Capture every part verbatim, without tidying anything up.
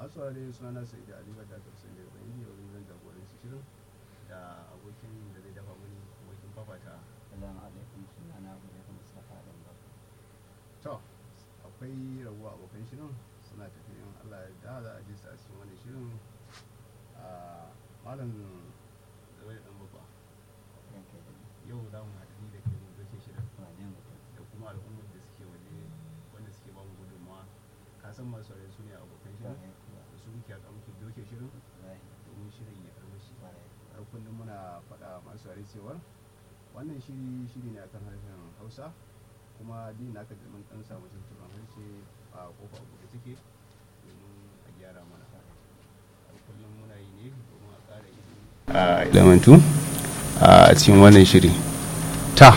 masu ware suna sai da alibar da tausayi da bayan yau zan jagoranci shirin da abokin da zai dafa mini abokin fafata. Assalamu alaikum, suna na Ibrahim Mustafa dan ba. To akwai raguwa abokan shirin suna tafiyan Allah ya da za a ji su a cikin wani shirin a malam zai dan babba. Yau za mu haɗu da ke mu doke shirin da kuma al'ummar da suke waje wanda suke ba mu gudunmawa. Ka san masu ware su ne abokan shirin da su muke a muke doke shirin domin shirin ya armashi. Har kullum muna faɗa masu ware cewa wannan shiri shiri ne akan harshen Hausa kuma din na ka mun dan samu tuntuban harshe a kofa abu da take domin a gyara mana. Har kullum muna yi ne domin a ƙara ilimi a ilimantu a cikin wannan shiri. Ta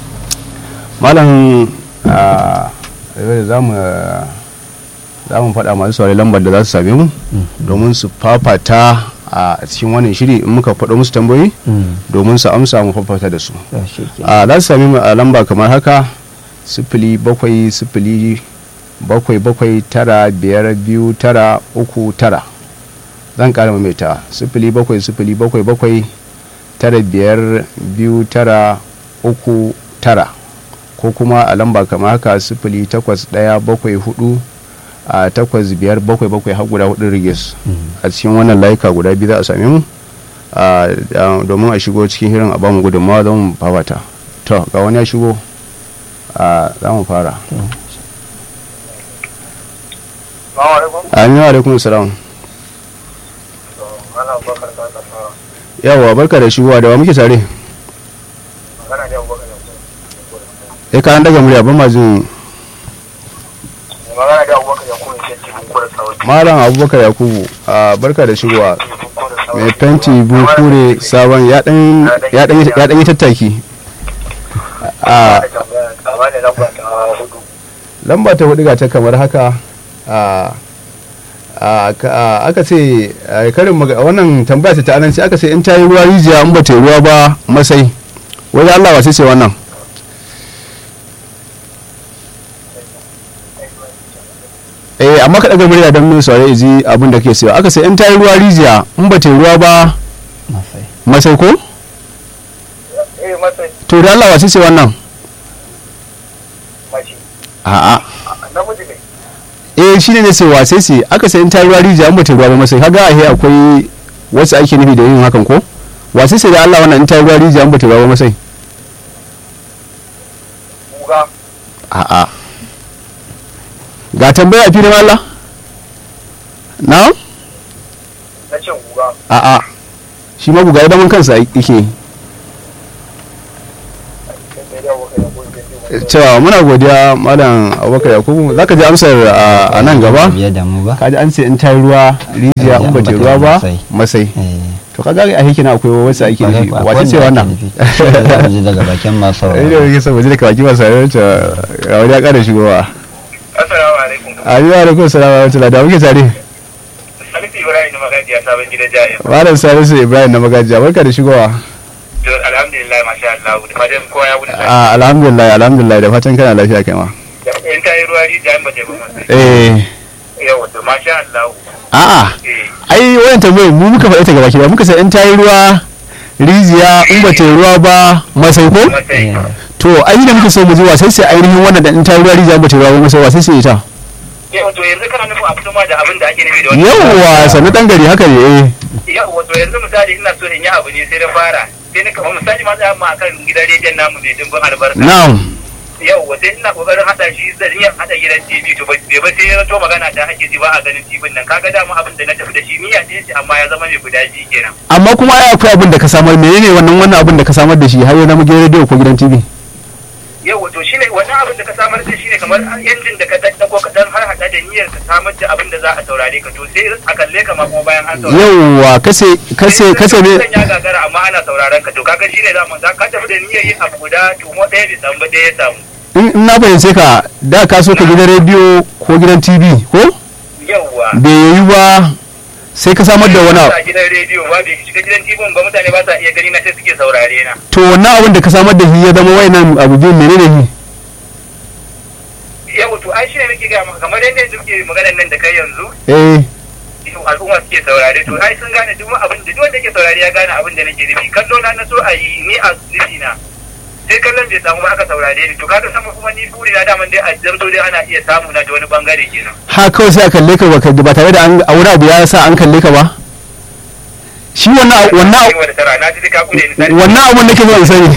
malam a za mu za mu faɗa masu saurari lambar da za su same mu domin su fafata a cikin wannan shiri in muka faɗo musu tambayoyi domin su amsa mu fafata da su. A za su same mu a lamba kamar haka sifili bakwai sifili bakwai bakwai tara biyar biyu tara uku tara. Zan ƙara maimaita sifili bakwai sifili bakwai bakwai tara biyar biyu tara uku tara ko kuma a lamba kamar haka sifili takwas ɗaya bakwai hudu a takwas biyar bakwai bakwai har guda hudu rigis a cikin wannan layuka guda biyu za a same mu domin a shigo cikin hirin a ba mu gudunmawa don mu fafata. To ga wani ya shigo a za mu fara. Aminu alaikum salam. Yawa barka da shigowa da wa muke tare? Eh ka an daga murya ban ma jin. Malam Abubakar Yakubu a barka da shigowa mai fenti bukure sabon ya dan ya dan ya dan yi tattaki a lamba ta hudu ga ta kamar haka a aka ce karin wannan tambaya ta anan sai aka ce in ta yi ruwa rijiya in ba ta yi ruwa ba masai wai Allah ba sai ce wannan. Eh amma ka daga murya don min saurare ji abin da ke cewa aka sai in ta yi ruwa rijiya in ba ta yi ruwa ba masai ko? Eh masai. To da Allah wace ce wannan? Mace. A'a. Namiji ne. Eh shine ne sai wace ce aka sai in ta yi ruwa rijiya in ba ta yi ruwa ba masai kaga ahe akwai wasu ake nufi da yin hakan ko? Wace ce da Allah wannan in ta yi ruwa rijiya in ba ta yi ruwa ba masai? Guga. A'a. Ga tambaya a filin Allah? Na? Na ce guga. A'a. Shi ma guga idan mun kansa yake. Cewa muna godiya Malam Abubakar Yakubu zaka ji amsar a nan gaba? Kaji an ce in ta yi ruwa rijiya in ba ta ruwa ba masai. To kaga a hiki na akwai wasu aiki ne wace ce wannan? Daga bakin masu Eh da yake saboda daga bakin masu ta wani ya kara shigowa. Assalamu alaikum. Ayi wa alaikum salam wa rahmatullahi da muke tare. Salisu Ibrahim na magajiya sabon gidan jaya. Malam Salisu Ibrahim na magajiya barka da shigowa. To alhamdulillah masha Allah da fatan kowa ya wuce. Ah alhamdulillah alhamdulillah da fatan kana lafiya kai ma. In ta yi ruwa rijiya in ba ta yi ba. Eh. Yawa to masha Allah. A'a. Ai wannan tambayar mu muka faɗi ta gaba ki muka sai in ta yi ruwa rijiya in ba ta yi ruwa ba masai ko? To ai da muke so mu ji wa sai sai ainihin wannan da in ta yi ruwa rijiya ba ta yi ruwa ba masai wa sai sai ita. Yawa to yanzu kana nufin a fito ma da abin da ake nufi da wannan. Yawwa sanu dan gari haka ne eh. Yawa to yanzu misali ina so in yi abu ne sai na fara sai ni kamar misali ma za mu akan gidan rediyon namu mai dimbin albarka. Na'am. Yawa sai ina kokarin hada shi zan iya hada gidan T V to bai ba sai ya to magana ta ake ji ba a ganin T V nan kaga dama abin da na tafi da shi niyya ce amma ya zama mai guda ji kenan. Amma kuma ai akwai abin da ka samar menene wannan wannan abin da ka samar da shi har ya zama gidan rediyo ko gidan T V? Yawa to shine wannan abin da ka samar da shi ne kamar yanjin da ka daddako ka dan har hada da niyyar ka samar da abin da za a saurare ka to sai a kalle ka ma kuma bayan an saurare. Yawwa kase kase kase ne. Ya gagara amma ana sauraron ka to kaga shine za mu za ka tafi da niyyar yin abu guda to mo ɗaya bai samu ɗaya ya samu. In na fahimce ka da ka so ka gidan rediyo ko gidan T V ko? Yawwa. Bai yi ba sai ka samar da wani abu. Gidan rediyo ba bai shiga gidan T V ba mutane ba sa iya gani na sai suke saurare na. To wannan abin da ka samar da shi ya zama wayannan abu biyu menene shi? Yawa to ai shine nake ga kamar yadda muke maganar nan da kai yanzu. Eh. al'umma suke saurare to ai sun gane duk abin da duk wanda ke saurare ya gane abin da nake nufi kallo na na so a yi ni a nufi na sai kallon bai samu ba aka saurare ni to kaga sama kuma ni buri na daman dai a zarto dai ana iya samu na ta wani bangare kenan ha kawai sai a kalle ka baka ba tare da an a wani abu ya sa an kalle ka ba shi wannan wannan wannan abun nake so in sani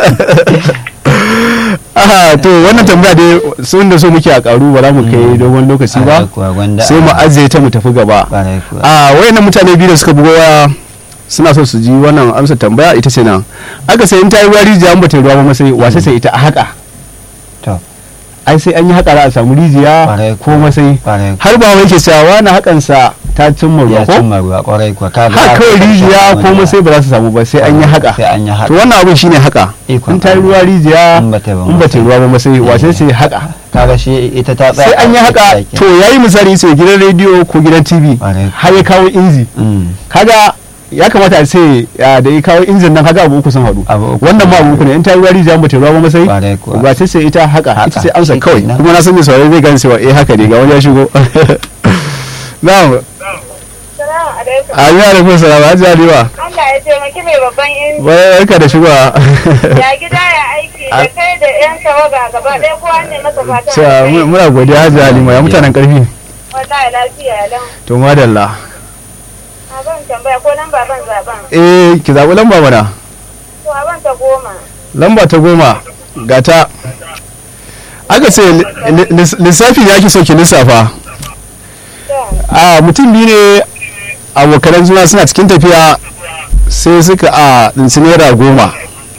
aha to wannan tambaya dai sun da so muke a karu ba za mu kai dogon lokaci ba sai mu ajiye ta mu tafi gaba a wayannan mutane biyu da suka bugo waya suna so su ji wannan amsa tambaya ita ce nan aka sai in ta yi ruwa rijiya an bata ruwa ba masai wace sai ita a haka to ai sai an yi haka za a samu rijiya ko masai har ba wai ke cewa na hakan sa ta cimma ruwa ko cimma ruwa kwarai kuwa kaga haka kawai rijiya ko masai ba za su samu ba sai an yi haka sai an yi haka to wannan abin shine haka in ta yi ruwa rijiya in bata in bata ruwa ba masai wace sai haka kaga shi ita ta tsaya sai an yi haka to yayi misali sai gidan rediyo ko gidan tv har ya kawo inji kaga ya kamata a ce da ya kawo injin nan haka abu uku sun haɗu wannan ma abu uku ne in ta yi ruwa rijiya bata ruwa ba masai ba sai sai ita haka ita sai amsa kawai kuma na san mai saurari zai gane cewa eh haka ne ga wani ya shigo na'am Amin alaikum salam Hajji Halima. Allah ya taimaki mai babban inji. Barka da shigowa. Ya gida ya aiki da kai da yan tawaga gaba ɗaya kowa ne masa fata. Sa muna godiya Hajji Halima ya mutanen karfi. Wallahi lafiya lau. To madalla. A ban tambaya ko lamba ban zaban. Eh ki zabi lamba mana. To a ban ta goma. Lamba ta goma gata. Aka ce lissafi ne ake so ki lissafa. A mutum biyu ne abokanan juna suna cikin tafiya sai suka a tsinci naira goma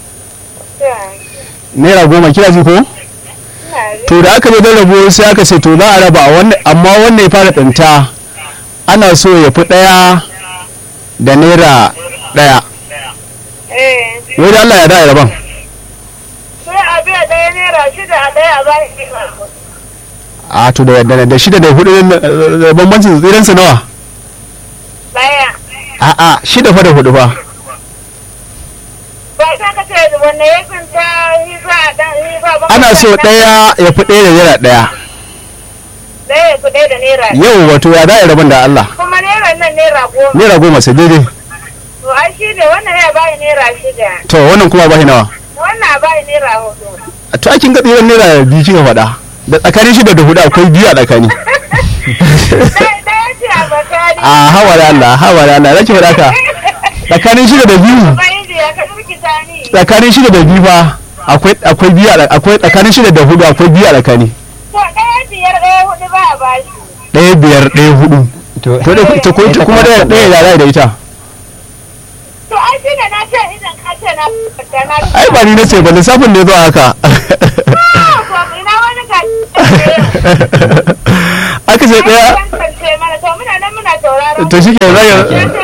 naira goma kira ji ko to da aka zo don rabo sai aka ce to za a raba amma wannan ya fara tsinta ana so ya fi ɗaya da naira ɗaya wai da Allah ya da raban sai a biya ɗaya naira shida a ɗaya a bayan a to da da shida da hudu bambancin tsiransa nawa ɗaya a'a shida fa da hudu fa ba ta ka ce wanne ya tsinta hifa dan hifa ba ana so ɗaya ya fi ɗaya da naira ɗaya ɗaya ya fi ɗaya da naira yau wato ya da rabon da Allah kuma naira nan naira goma naira goma sai daidai to ai shi ne wannan ya bayi naira shida to wannan kuma bashi nawa wannan a bayi naira hudu to akin ga tsiran naira biyu kika faɗa da tsakanin shida da hudu akwai biyu a tsakani ɗaya ce a tsakani a hawa da Allah hawa da Allah rake faɗa ka tsakanin shida da biyu tsakanin shida da biyu fa akwai akwai biyu akwai tsakanin shida da hudu akwai biyu a tsakani to ɗaya biyar ɗaya hudu ba a bashi ɗaya biyar ɗaya hudu to ko kuma ɗaya ɗaya da ita to ai shi ne na ce idan ka ce na na ai ba ni na ce ba lissafin ne zuwa haka ina wani ka aka ce ɗaya to shi ke zage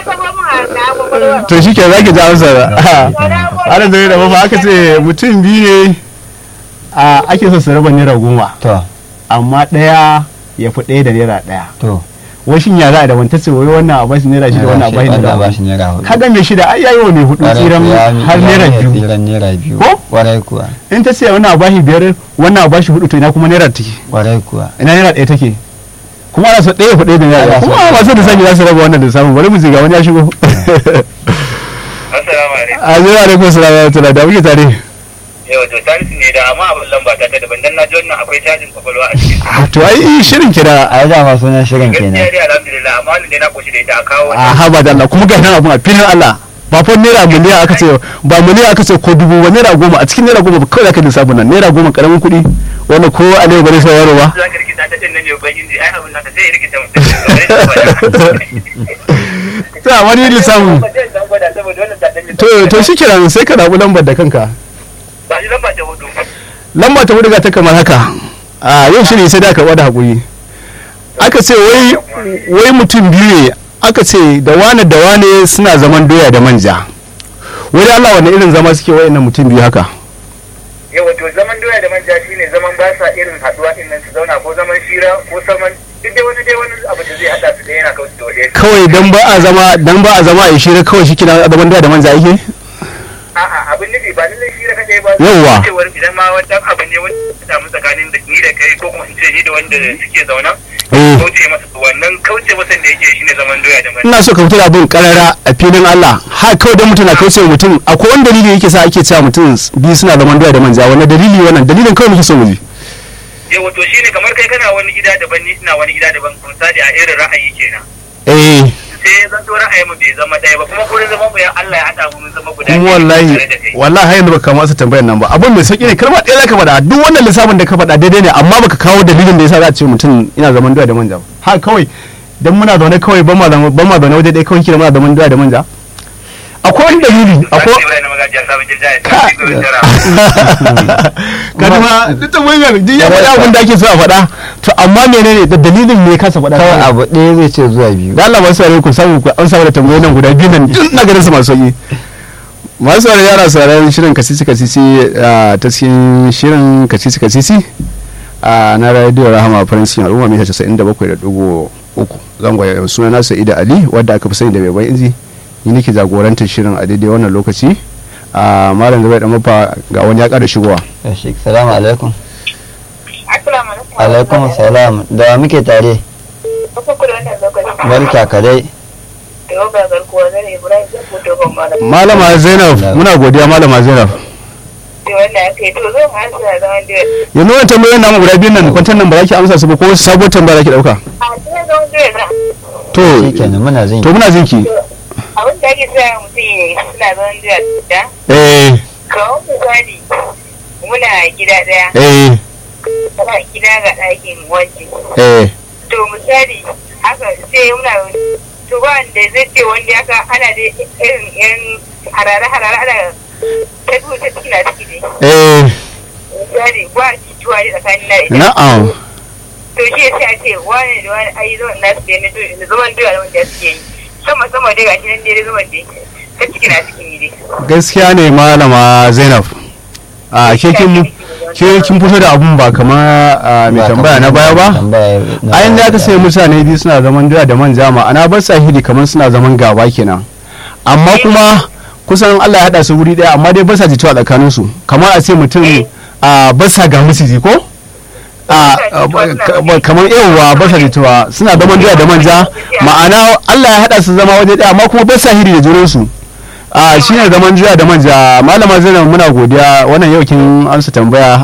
to shi ke zage ji amsar ana zai da mafa aka ce mutum biyu ne a ake so su raba naira goma amma ɗaya ya fi ɗaya da naira ɗaya washin ya za a da wanta ce wai wannan a bashi naira shida wannan a bashi naira hudu kaga mai shida ai yayi wa mai hudu tsiran har naira biyu ko warai kuwa in ta ce wannan a bashi biyar wannan a bashi hudu to ina kuma naira take warai kuwa ina naira ɗaya take kuma ana so ɗaya hudu da naira kuma masu da sani za su raba wannan da samun bari mu ji ga wani ya shigo assalamu alaikum assalamu alaikum assalamu alaikum da muke tare yau to tarihi ne da amma abin lamba ta daban dan na ji wannan akwai cajin kwakwalwa a cikin to ai shirin kira a da ma sunan shirin kenan gaskiya dai alhamdulillah amma ne na koshi da ita a kawo a haba da Allah kuma ga nan abun a filin Allah ba fa naira miliyan aka ce ba miliyan aka ce ko dubu ba naira goma a cikin naira goma kawai zaka lissafin nan naira goma karamin kuɗi wanda ko a ne bare sai yaro ba za ka rikita ta din nan ne ba inji ai abin naka sai ya rikita mutum ta wani lissafin to to shikenan sai ka dabu lambar da kanka ba shi lamba ta hudu lamba ta hudu ga ta kamar haka a yau shiri sai da karɓa da haƙuri aka ce wai wai mutum biyu ne aka ce da wane da wane suna zaman doya da manja wai da Allah wani irin zama suke wayannan mutum biyu haka yawa to zaman doya da manja shine zaman ba sa irin haduwa din nan su zauna ko zaman shira ko zaman duk dai wani dai wani abu da zai hada su da yana kawai da waje kawai dan ba a zama dan ba a zama a shira kawai shi kina zaman doya da manja yake a'a abin nufi ba lallai shira kaje ba yawa cewar idan ma wani abu ne wani samu tsakanin da ni da kai ko kuma in ce ni da wanda suke zauna Eh. kauce masa wannan kauce masa da yake shine zaman doya da manja ina so ka fito da abin karara a filin Allah har kawai dan mutum na kauce mutum akwai wani dalili yake sa ake cewa mutum biyu suna zaman doya da manja wannan dalili wannan dalilin kawai muke so mu ji yawa to shine kamar kai kana wani gida daban ni ina wani gida daban misali a irin ra'ayi kenan eh sai zan to ra'ayin mu bai zama ɗaya ba kuma gurin zaman mu ya Allah ya hada mu mun zama guda kuma wallahi wallahi har yanzu baka masa tambayar nan ba abin mai sauki ne kalma ɗaya zaka faɗa duk wannan lissafin da ka faɗa daidai ne amma baka kawo dalilin da yasa za a ce mutum ina zaman doya da manja ba ha kawai dan muna zaune kawai ban ma ban ma zaune waje ɗaya kawai kira muna zaman doya da manja akwai wani dalili akwai kaduma duk da wani duk ya faɗa abin da ake so a faɗa to amma menene da dalilin me kasa faɗa kawai abu ɗaya zai ce zuwa biyu da Allah masu saurare ku samu ku an samu da tambayoyin nan guda biyu nan duk na garin su masu sauki masu saurare yana sauraron shirin kasisi kasisi ta cikin shirin kasisi kasisi na radio rahama farin cikin al'umma mita casa'in da bakwai da ɗigo uku zangon suna nasa ida ali wadda aka fi sani da bai inji ni nake jagorantar shirin a daidai wannan lokaci a malam zai dan mafa ga wani ya kada shigowa assalamu alaikum Assalamu alaikum. alaikum salam da muke tare Kuka kula wannan lokaci. barka ka dai Yau ga garkuwa zan Ibrahim zan fito ban malam. malama zainab muna godiya malama zainab Sai wanda aka yi to zan hansa zaman doya. yanzu wani tambayoyin namu guda biyun nan kwantar nan ba za ki amsa su ba ko wasu sabuwar tambaya za ki dauka A sai zaman doya na. to shikenan muna jin to muna jinki Abin da ake sa mutum ya yi suna zaman doya da. eh Kawo misali muna gida ɗaya. eh Kana gida ga ɗakin wanki. eh To misali haka sai muna to ba wanda zai ce wanda haka ana da irin yan harare-harare ana ta duhu ta ciki na ciki ne. eh Misali ba cutuwa ne tsakanin na ita. na'am To shi sai a ce wani da wani ayi zaman na suke na da zaman doya da wanda suke yi. Sama sama dai gashi nan dai zaman dai ta ciki na ciki ne dai. gaskiya ne malama zainab a ke kin ke kin fito da abun ba kamar mai tambaya na baya ba ayin da aka sai mutane biyu suna zaman doya da manja ma'ana ba sa hidi kamar suna zaman gaba kenan amma kuma kusan Allah ya hada su wuri daya amma dai ba sa jituwa tsakanin su kamar a ce mutum a ba sa ga musiji ko a kamar yawa ba sa jituwa suna zaman doya da manja ma'ana Allah ya hada su zama waje daya amma kuma ba sa hidi da junan su a shi ne zaman jiya da manja malama zainab muna godiya wannan yau kin amsa tambaya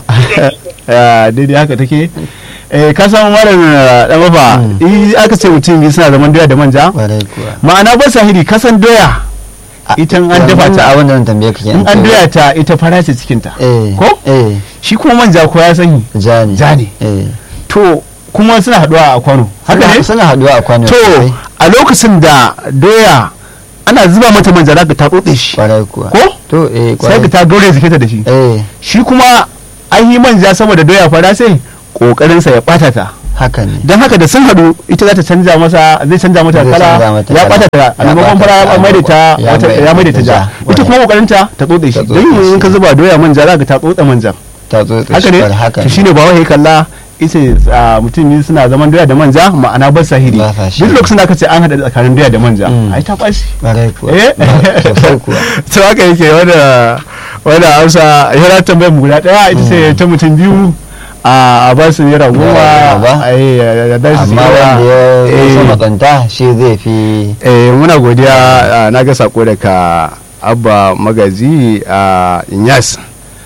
daidai haka take eh ka san malam dan mafa in aka ce mutum biyu suna zaman doya da manja ma'ana ba sahiri ka san doya ita an dafa ta a wannan tambaye kake in an doya ta ita fara ce cikin ta ko eh shi kuma manja ko ya sani jani jani eh to kuma suna haduwa a kwano haka ne suna haduwa a kwano to a lokacin da doya ana zuba mata manja za ka ta tsotse shi kwarai kuwa ko to eh sai ka ta gaure jikinta da shi eh shi kuma an yi manja saboda doya fara sai kokarin sa ya bata ta haka ne dan haka da sun hadu ita za ta canja masa zai canja mata Zai kala canja mata ya kala. bata ta a Ya maimakon bata fara ta, ya maida ta ya wata maida ya maida ta ta ja ja. ita kuma kokarin ta ta tsotse shi Ta tsotse dan in shi. ka zuba doya manja za ka ta tsotse manja ta zo ta haka ne haka to shine ba wai kalla ita mutum biyu suna zaman doya da manja ma'ana ba sahiri Ba sa shiri. duk lokacin da aka ce an hada tsakanin doya da manja Mm. ai ta kwashi kwarai kuwa eh sosai kuwa to haka yake wanda wanda amsa yana tambayar mu guda daya ita ce ta mutum biyu a ba su naira Naira goma goma. a yi ya da su amma wanda ya eh, so makanta shi zai fi eh muna godiya ah, na ga sako daga abba magazi a inyas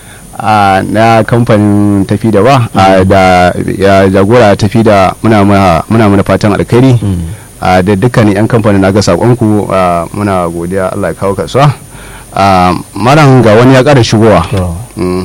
a na kamfanin tafi da ba a da ya jagora tafi da muna muna muna muna fatan alkhairi a da dukkanin yan kamfanin na ga sakonku a, muna godiya Allah ya kawo kasuwa a maran ga wani ya ƙara shigowa to Mm.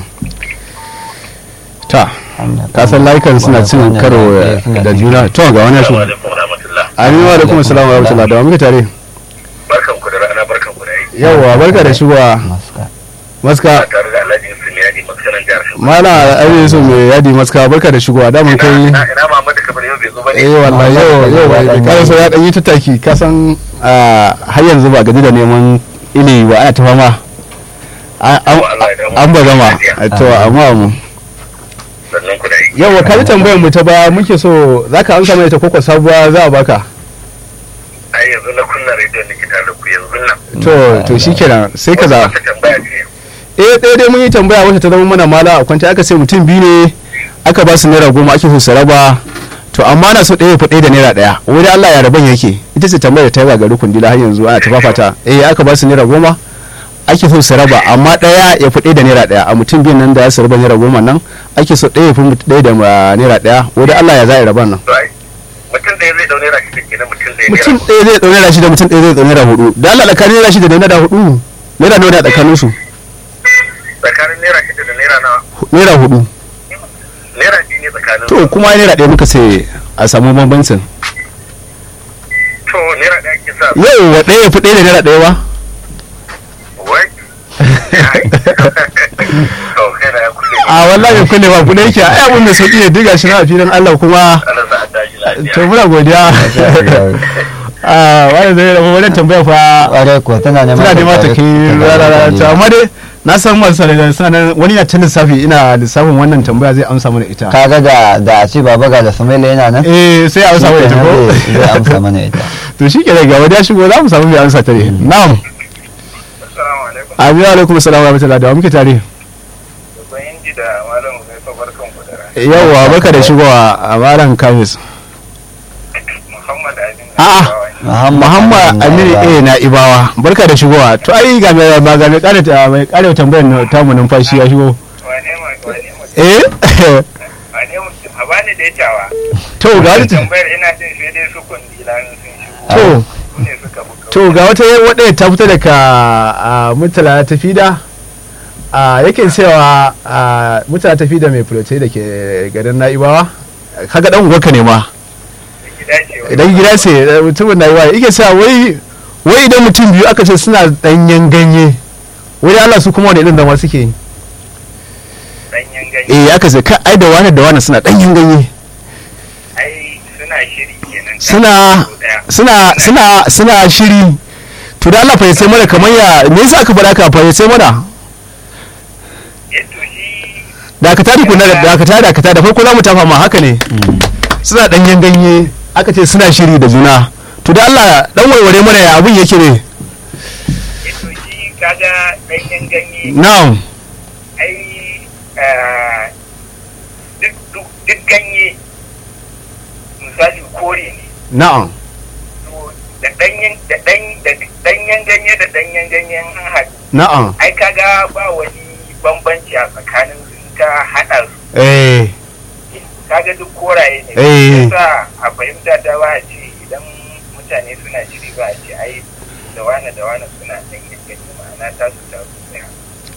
ta kasan layukan suna cin karo da juna to ga wani ya shigo alaikum warahmatullah aminu wa alaikum assalam wa rahmatullah da wa muke tare barkan ku da rana barkan ku da yi yawwa barka da shigowa maska maska tare da Alhaji Yusuf Yadi maksanan jihar Sokoto mala aure su mai yadi maska barka da shigowa da mun kai ina ina Muhammadu Kabir yau bai zo bane eh wallahi yau yau bai karasa ya dan yi tattaki kasan har yanzu ba gaji da neman ilimi ba ana ta fama An- an an ba zama to amma mu sannan ku da yi yawa ka ji tambayar mu ta ba muke so zaka amsa mai ta koko sabuwa za a baka ai yanzu na kunna rediyon da ke tare da ku yanzu nan to to shikenan sai ka za wata tambaya ce eh ɗaya dai mun yi tambaya wacce ta zama mana mala a kwanta aka ce mutum biyu ne aka ba su naira goma ake so su raba to amma na so ɗaya fi ɗaya da naira ɗaya wani Allah ya rabon yake ita ce tambayar ta yi ga rukun dila har yanzu ana ta fafata eh aka ba su naira goma ake so su raba amma ɗaya ya fi ɗaya da naira ɗaya a mutum biyun nan da ya su raba naira goma nan ake so ɗaya ya fi ɗaya da naira ɗaya wani Allah ya za a yi raban nan mutum ɗaya zai ɗau naira shida kenan mutum ɗaya mutum ɗaya zai ɗau naira shida mutum ɗaya zai ɗau naira hudu da Allah tsakanin naira shida da naira hudu naira nawa ne a tsakanin su tsakanin naira shida da naira nawa naira hudu naira biyu ne tsakanin to kuma naira ɗaya muka sai a samu bambancin to naira ɗaya ke sa yau wa ɗaya ya fi ɗaya da naira ɗaya ba wai a wallahi kulle ba kuɗe yake ai abun da sauki ne diga shi na a filin Allah kuma to muna godiya a wani zai rabu wannan tambaya fa ƙwarai ko tana neman tana neman ta kai rarara ta amma dai na san masu sarari suna nan wani na ta lissafi ina lissafin wannan tambaya zai amsa mana ita kaga da da a ce baba ga da Samaila yana nan eh sai a amsa mana ita ko zai amsa mana ita to shi ke ga wani ya shigo za mu samu mai amsa ta ne na'am assalamu alaikum amin alaikum assalam wa rahmatullahi da muke tare da malam zai fa barkan ku da rana yawwa barka da shigowa a malam kamis Muhammad Amin a'a Muhammad Aminu eh na Ibawa barka da shigowa to ai ga mai ba ga mai kare mai kare tambayar ta mu numfashi ya shigo wane ma wane ma eh wane mu a bani da yawa to ga wata tambayar ina jin sai dai su kundilan sun shigo to ne suka buka to ga wata wadda ta fita daga mutala ta fida a yake cewa mutala ta fida mai fulotai da ke garin Na'ibawa kaga dan uwarka ne ma idan gida ce mutumin na yi wa yake cewa wai wai idan mutum biyu aka ce suna danyen ganye wai Allah su kuma wani irin zama suke yi danyen ganye eh aka ce ka ai da wani da wani suna danyen ganye ai suna shiri kenan suna suna suna suna shiri to da Allah fa ya sai mana kamar ya me yasa aka faɗa ka fa ya sai mana yato shi da ka tada kuna da ka tada ka tada farko za mu tafa ma haka ne suna danyen ganye aka ce suna shiri da juna to da Allah dan warware mana ya abin yake ne yato shi kaga danyen ganye na'am ai eh, duk duk duk ganye misali kore ne na'am to da danyen da dan da danyen ganye da danyen ganyen an haɗu na'am ai kaga ba wani bambanci a tsakanin su in ka haɗa su eh kaga duk koraye ne Eh. yasa a fahimta ta ba a ce idan mutane suna shiri ba a ce ai da wane da wane suna ɗan gaggaji ma'ana ta su ta su ne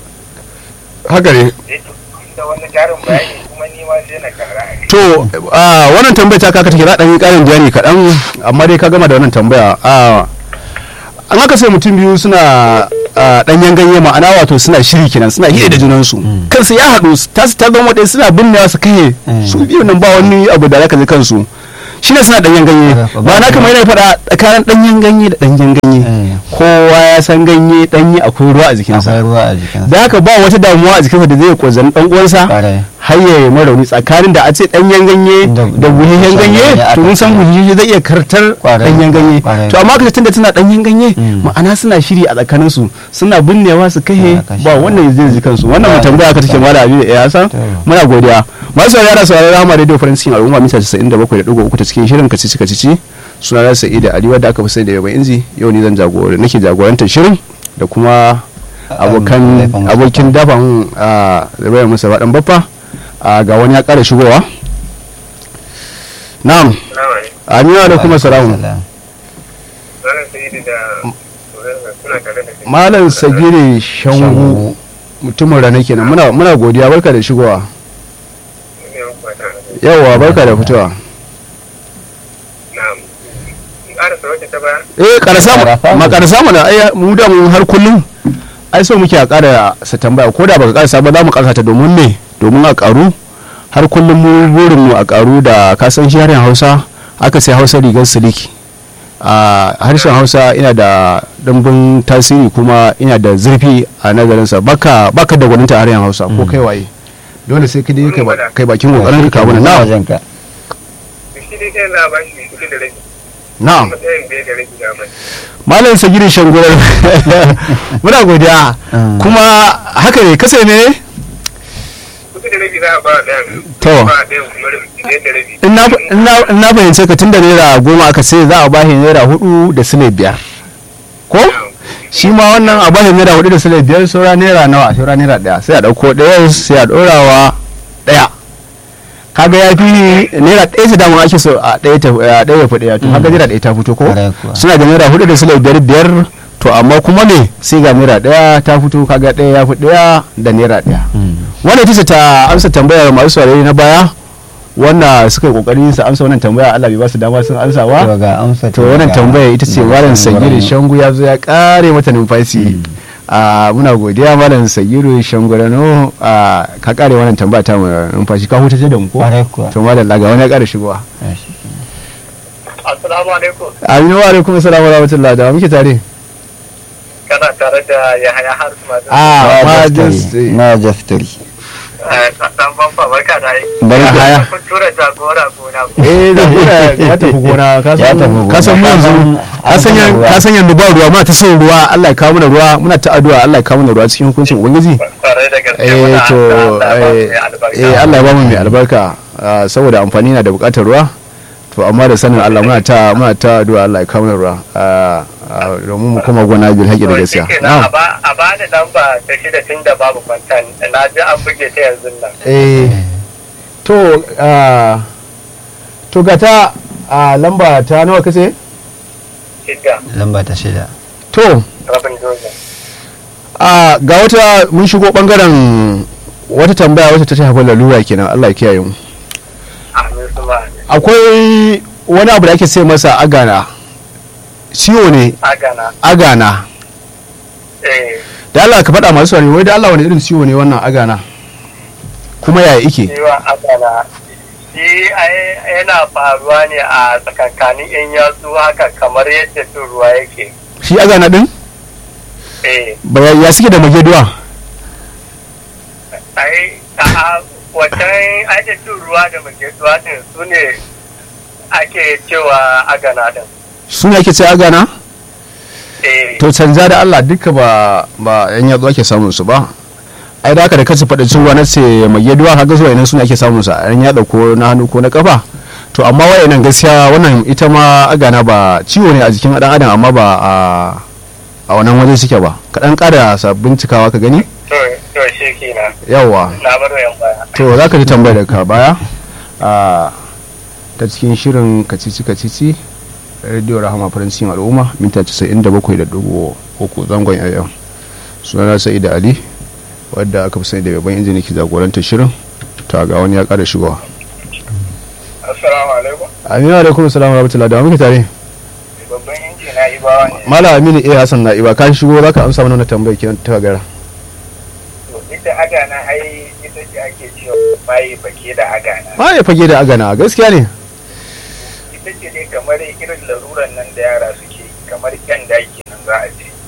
haka ne sai to inda wani ƙarin bayani kuma ni ma sai na kara a kai. to ah, wannan tambaya ta kaka take za ɗan yi ƙarin bayani kaɗan amma dai ka gama da wannan tambaya ah, an haka sai mutum biyu suna ah, ɗanyen ganye ma'ana wato suna shiri kenan suna hira da junansu kansu ya haɗu ta ta zama ɗaya suna binnewa su kai su biyu nan ba wani abu da zaka ji kansu shi ne suna ɗanyen ganye ma'ana kamar yana faɗa tsakanin ɗanyen ganye da ɗanyen ganye kowa ya san ganye ɗanye akwai ruwa a jikinsa akwai ruwa a jikinsa da haka ba wata damuwa a jikinsa da zai kwazan ɗan uwansa ƙwarai har ya yi marauni tsakanin da a ce ɗanyen ganye Da- da buhihyen da- ganye da- to mun san buhihyen zai iya kartar Kwarai. ɗanyen ganye Kwarai. to amma kaga tunda tana ɗanyen ganye Mm. ma'ana suna shiri a tsakanin su suna binnewa su kashe Suna kashe. ba wannan zai ji kansu wannan mai tambaya ka take mala abi da ya san To. muna godiya masu saurara saurara rama radio faransa cikin al'umma mita casa'in da bakwai da ɗigo uku ta cikin shirin kacici kacici suna da sa'ida ali wadda aka fi sani da yaban inji yau ni zan jagora nake jagorantar shirin da kuma abokan laifin abokin dafan a zai musa baɗan baffa a ga wani ya ƙara shigowa na'am Nawa ne? aminu alaikum assalamu Ranar Sa'idu da suna tare da kai. malam sagire shangu mutumin rana kenan muna muna godiya barka da shigowa Ne muku ba tare da yawa barka da fitowa na'am. In ƙarasa wacce ta baya? eh karasa Karasa ma mu. karasa mana ai mu da mu har kullum ai so muke a ƙara sa tambaya ko da baka karasa ba za mu karasa ta domin me domin a ƙaru har kullum mu burin mu a ƙaru da kasan shi harshen Hausa aka sai Hausa rigar siliki a harshen Hausa ina da ɗimbin tasiri kuma ina da zurfi a nazarinsa baka baka da gwaninta a harshen Hausa ko kai waye dole sai ka dai kai ba- kai bakin kokarin ka kawo na wajenka Shi dai kai na ba shi kuɗi da rabi. na'am Matsayin bai da rabi da mai. malam sagirin shangurar muna godiya Mm. kuma haka ne kasai ne Kuɗi da rabi shi za a ba ɗayan. To. Ba ɗayan kuma da ɗaya da rabi. in na in na in na fahimce ka tun da naira goma aka sai za a bashi naira hudu da sile biyar ko shi ma wannan a bashi naira hudu da sile biyar saura naira nawa saura naira daya sai a dauko daya sai a dorawa daya kaga ya fi naira daya su damu ake so a daya ta a daya ya fi daya to kaga naira daya ta fito ko Kwarai kuwa. suna da naira hudu da sile biyar biyar to amma kuma ne sai ga naira daya ta fito kaga daya ya fi daya da naira daya wannan ita ce ta amsa tambayar masu saurari na baya wanda suka yi kokari su amsa wannan tambaya Allah bai ba su dama sun amsa To ba ga amsa to wannan tambaya ita ce malam Sagiru Shangu ya zo ya kare mata numfashi a muna godiya malam Sagiru Shangurano a ka kare wannan tambaya ta mu numfashi ka hutace da mu ko Kwarai kuwa. to malam laga wani ya kare shigowa Assalamu alaikum. aminu wa alaikum assalam wa rahmatullah da muke tare Kana tare da Yahaya Harsu Madan. a majesty Majesty. Dan banfa barka da yi. barka haya Kun tura jagora gona. eh da gona ya tafi gona ka Ya san tafi gona. ka san mu yanzu ka san yan ruwa. ka san yanzu ba ruwa muna ta son ruwa Allah ya kawo mana ruwa muna ta addu'a Allah ya kawo mana ruwa cikin hukuncin ubangiji Kwarai da gaske. eh muna to da- da- da- eh mai albarka. eh, Allah ya ba mu mai albarka ah, saboda amfani na da bukatar ruwa to amma da sanin Allah muna ta muna ta addu'a Allah ya kawo mana ruwa ah, ah, domin mu koma gona bil haƙi da To, gaskiya shikenan, na'am a ba a ba da lamba ta shida tun da babu kwantan na ji an buge ta yanzu nan. eh to ah, to ga ta ah, lamba ta nawa kace Shida Lamba ta shida. to rabin dozen. a ga wata mun shigo bangaren wata tambaya wata ta shafi lalura kenan Allah ya kiyaye mu Amin su ma. akwai wani abu da ake sai masa agana ciwo ne Agana. agana Eh, da Allah ka faɗa masu sauri wai da Allah wani irin ciwo ne wannan agana kuma yaya ike ciwon agana. Shi ai yana faruwa ne a tsakankanin yan yatsu haka kamar yadda cin ruwa yake. shi agana din Eh, ba ya ya suke da mageduwa ai a wajen aida cin ruwa da mageduwa din su ne ake cewa agana din. su ne ake ce agana Eh, to canza da Allah duka ba ba yan yatsu ake samun su ba ai da haka da kasu faɗa cin ruwa na ce mageduwa kaga zuwa inan suna ake samun su a yan yatsa ko na hannu ko na kafa to amma wayannan gaskiya wannan ita ma agana ba ciwo ne a jikin dan adam amma ba a a wannan waje suke ba ka dan ƙara sabbin cikawa ka gani to to shi kenan. yawa Na bar yan baya. to za ka ji tambayar ka baya a ta cikin shirin kacici kacici radio rahama farancin al'umma minta casa'in da bakwai da dubu uku zangon yayan sunana sa'ida ali wadda aka fi sani da babban injini ke jagorantar shirin ta ga wani ya ƙara shigowa Assalamu alaikum. aminu alaikum salamu rahmatullahi da muke tare Babban injina Ibawa ne. malam aminu eh hassan na iba ka shigo za ka amsa mana wannan tambayar kenan ta gara To, ita agana ai ita ce ake cewa bayi fake da agana. ma ya fage da agana gaskiya ne Ita ce dai kamar irin laruran nan da yara suke yi, kamar kyan daki nan za a ce.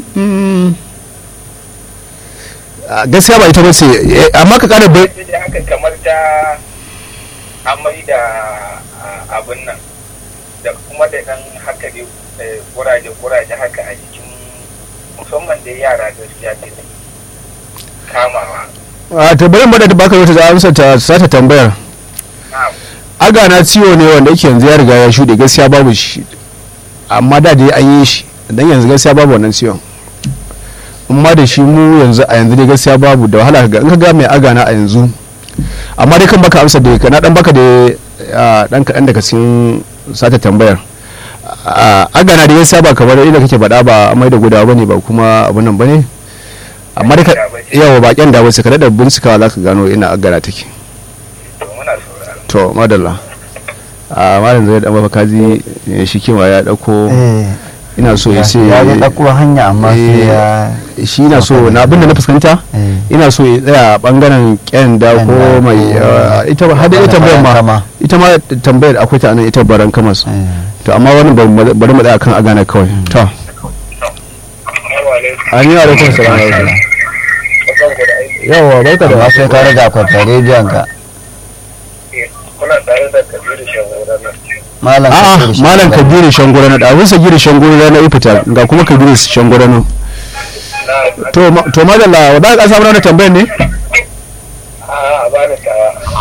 A gaskiya ba ita ba ce eh, amma ka ƙara bai Ita dai haka kamar ta amai da a, abin nan da kuma da ɗan haka dai eh, kuraje-kuraje haka a jikin musamman da yara gaskiya ce da kamawa. a tabbarin bada da baka wata za a amsa ta sata tambayar Na'am. agana ciwo ne wanda yake yanzu ya riga ya shuɗe gaskiya babu shi amma da dai an yi shi dan yanzu gaskiya babu wannan ciwon amma da shi mu yanzu a yanzu dai gaskiya babu da wahala ga in ka ga mai agana a yanzu amma dai kan baka amsa da ka na dan baka da ah, dan kaɗan daga cikin sata tambayar Ah, agana da gaskiya ba kamar inda kake faɗa ba amai da gudawa bane ba kuma abun nan bane amma dai ka yawa baƙin da wasu ka da bincikawa za ka gano ina agana take To, muna saurara. to madalla a malam zai dan mafakaji shi kewa ya dauko Eh, ina so ya ce ya ji ɗauko hanya amma sai eh, ya shi na so na abinda na fuskanta eh, ina so ya tsaya a bangaren kyanda ko Kyanda mai ko- uh, ita ba hada ita tambayar ma Kama. ita ma tambayar akwai ta nan ita baran kamas eh. to amma wani bari mu tsaya kan agana kawai to Assalamu alaikum. ani alaikum salam Barkan ku da aiki. yawa barka Amma da sai ka rage akwatin rediyon ka. Kuna tare da Kabiru Shahura nan. Malam a'a Kabiru malam Shangara. kabiru shangura na da abin sa giri shangura na ifita ga kuma kabiru shangura na Na to ma- to madalla wadda ka samu wannan tambayar ne a ba da ta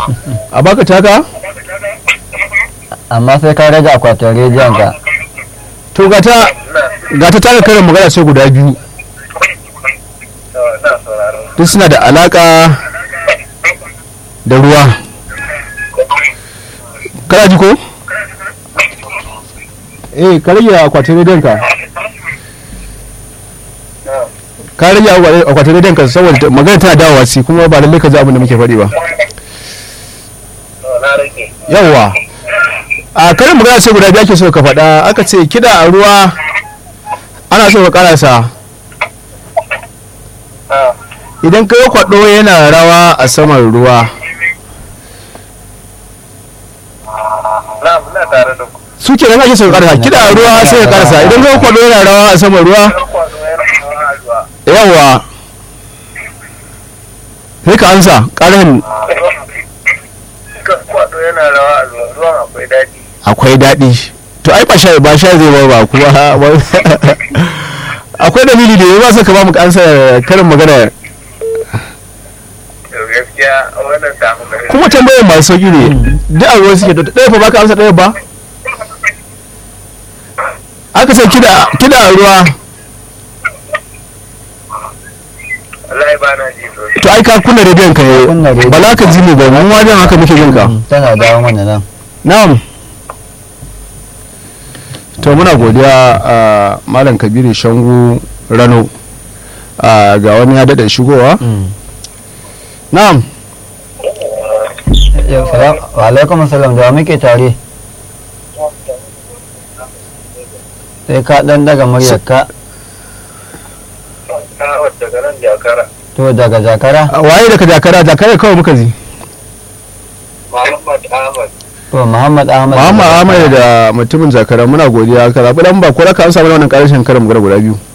a baka taka amma sai ka rage akwatin rediyon ka. to ga ta ga ta taka karin magana sai guda biyu duk suna da alaka da ruwa. kana ji ko eh ka rage akwatin rediyon ka ka rage akwatin rediyon ka saboda magana tana dawowa ce kuma ba lallai ka ji abin da muke faɗi ba. yawwa a karin magana ce guda biyu ake so ka faɗa. aka ce kiɗa a ruwa ana so ka karasa idan ka yi kwaɗo yana rawa a saman ruwa. su ke nan ake so ka karasa kiɗa a ruwa sai ka karasa idan ka yi kwaɗo yana rawa a saman ruwa. yawwa sai ka amsa ƙarin kwado yana rawa a ruwan akwai daɗi. akwai daɗi to ai ba sha ba sha zai ba ba kuma akwai dalili da ya ba saka ba mu ansa karin magana. gaskiya wannan samu gari kuma tambayar masu sauki ne duk a ruwan suke to ɗaya fa baka amsa ɗaya ba aka ce kida kida a ruwa. wallahi ba na ji sosai. to ai ka kunna rediyon ka ne ba za ka ji mu ba mun wajen haka muke jin ka. tana dawo mana nan. na'am to muna godiya a malam kabiru shangu rano ga wani ya daɗa shigowa. na'am wa alaikum salam da muke tare sai ka dan daga muryar ka. daga nan jakara. to daga jakara waye daga jakara jakara kawai muka ji. Muhammad Ahmad. to Muhammad Ahmad Muhammad Ahmad da mutumin jakara muna godiya ka zaɓi dan ba ko raka an samu wannan ƙarshen karin magana guda biyu.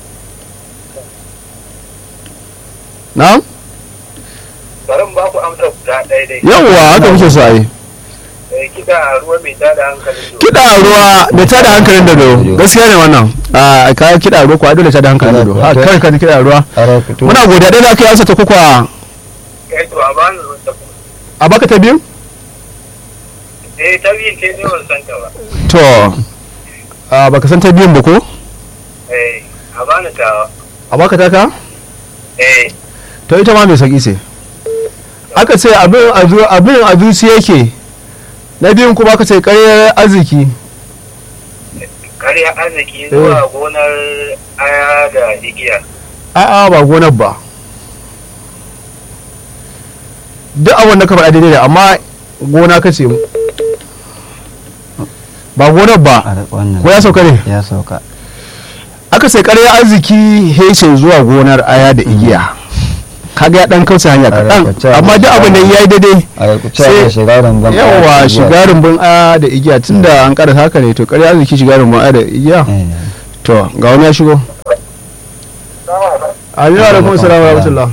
na'am Barin ba ku amsa guda ɗaya dai. yawwa haka muke so ai. Kiɗa a ruwa mai tada hankalin dodo. kiɗa a ruwa da tada hankalin da do gaskiya ne wannan a kayan kiɗa a ruwa kuwa dole tada hankalin da do ha kai ka kiɗa a ruwa muna godiya dai za ka yi ansa ta kuka. Eh to a bani ruwan a baka ta biyu. eh ta biyun ce ne ban san ta ba. to a baka san ta biyun ba ko. eh a bani ta. a baka ta ka. eh to ita ma mai sauki ce aka ce abin abin a zuci yake na biyun kuma aka ce ƙaryar arziki. ƙaryar arziki zuwa gonar aya da igiya. a'a ba gonar ba duk abin da ka faɗa daidai ne amma gona ka ce ba gonar ba ko ya sauka ne. ya sauka aka ce ƙaryar arziki heshe zuwa gonar aya da igiya kaga ya dan kauce hanya kaɗan amma duk abin da ya yi daidai sai yawa shiga rumbun aya da igiya tunda an ƙara haka ne to ƙaryar arziki shiga rumbun aya da igiya. to ga wani ya shigo. aminu alaikum salam wa rahmatullah.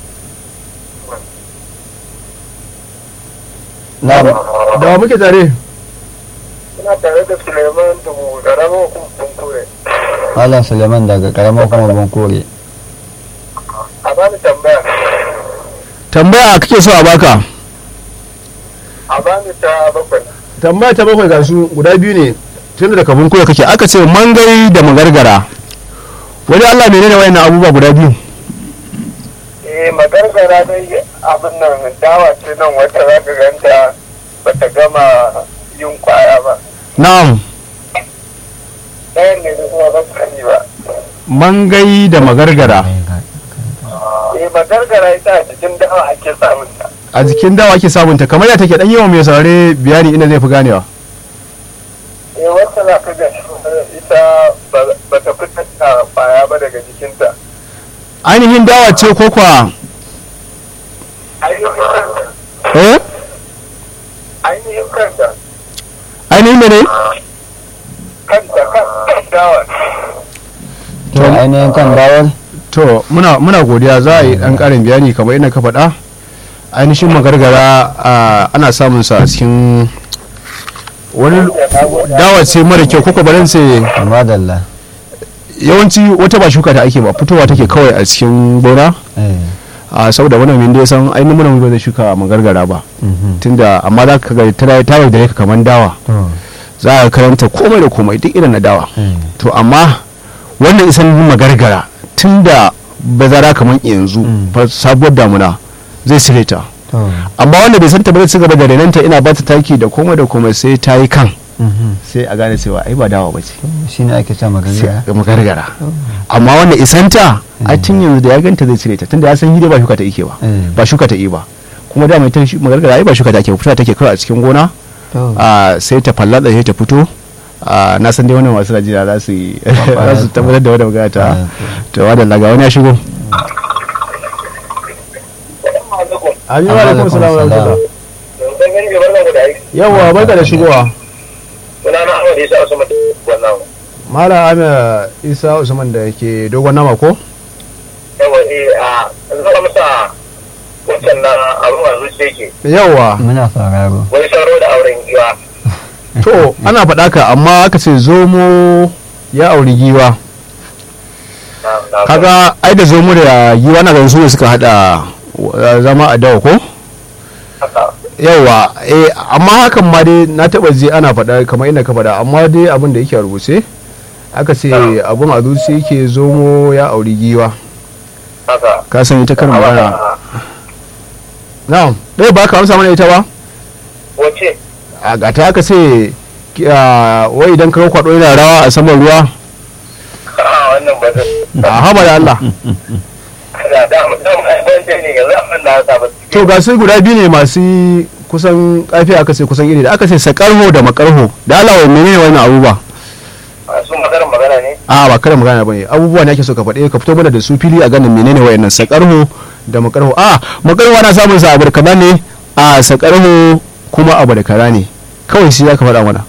da wa muke tare. ina tare da Suleiman da karamar bunkure. Malam Suleiman daga karamar kuma bunkure. a bani tambaya. tambaya kake so a baka. a bani ta bakwai. tambaya ta bakwai ga su guda biyu ne tunda da kabin kuya kake aka ce mangai da magargara wani Allah menene wayannan abubuwa guda biyu. eh magargara dai abin nan dawa ce nan wacce za ka ganta bata gama yin kwaya ba. na'am ɗayan ne da kuma ban sani ba. mangai da magargara eh magargara ita a cikin dawa ake samun ta. a jikin dawa ake samun ta kamar ya take dan yawan mai saurare bayani ina zai fi ganewa. eh wacce za ka ga ita ba ta fitar da kwaya ba daga jikinta. ainihin dawa ce ko kwa eh ainihin kanta. ainihin mene kanta kan dawa. to ainihin kan dawar. to muna muna godiya za a yi dan karin bayani kamar ina ka faɗa ainihin magargara ana samun sa a cikin wani dawa ce mara kyau koko barin sai madalla yawanci wata ba shuka ta ake ba fitowa take kawai a cikin gona a saboda manomin da ya san ainihin manomi ba zai shuka magargara ba tunda amma za ka ga ta ta da ka kaman dawa za ka karanta komai da komai duk irin na dawa to amma wannan isan magargara tunda bazara kaman yanzu sabuwar damuna zai sire ta amma wanda bai san ta ba zai ci gaba da renanta ina ba ta taki da komai da komai sai ta yi kan sai a gane cewa ai ba dawa ba ce shi ne ake sa magargara magargara amma wanda isanta a tun yanzu da ya ganta zai cire ta tunda ya san hide ba shuka ta ike ba ba shuka ta yi ba kuma da mai ta magargara ai ba shuka ta ake fita take kawai a cikin gona sai ta fallada sai ta fito na san dai wannan masu rajina za su yi za su tabbatar da wadda magana ta to wadda laga wani ya shigo Aminu alaikum salam wa rahmatullah yawa barka da shigowa sunana Ahmad Isa Usman wannan Mala Ahmad Isa Usman da yake dogon nama ko yawa eh a zama masa wancan na abun a zuciya yake yawa muna fararo wani sauro da auren giwa to ana faɗa ka amma aka ce zomo ya auri giwa kaga ai da zomo da giwa na ganin su ne suka hada zama a dawa ko yawa eh amma hakan ma dai na taba je ana faɗa kamar ina ka faɗa amma dai abin da yake rubuce aka ce abun a zuci yake zomo ya auri giwa ka san ita kan magana na'am dai ba ka amsa mana ita ba wace a gata aka ce wai idan ka kwado yana rawa a saman ruwa a wannan ba zai a haba da Allah to ga su guda biyu ne masu kusan kafiya aka ce kusan iri da aka ce sakarho da makarho da Allah wai menene wannan abubuwa su maganar magana ne a ba karin magana bane abubuwa ne ake so ka faɗe ka fito mana da su fili a ganin menene wayannan sakarho da makarho a makarho ana samun sa a barkana ne a sakarho kuma abu da kara ne kawai shi zaka faɗa mana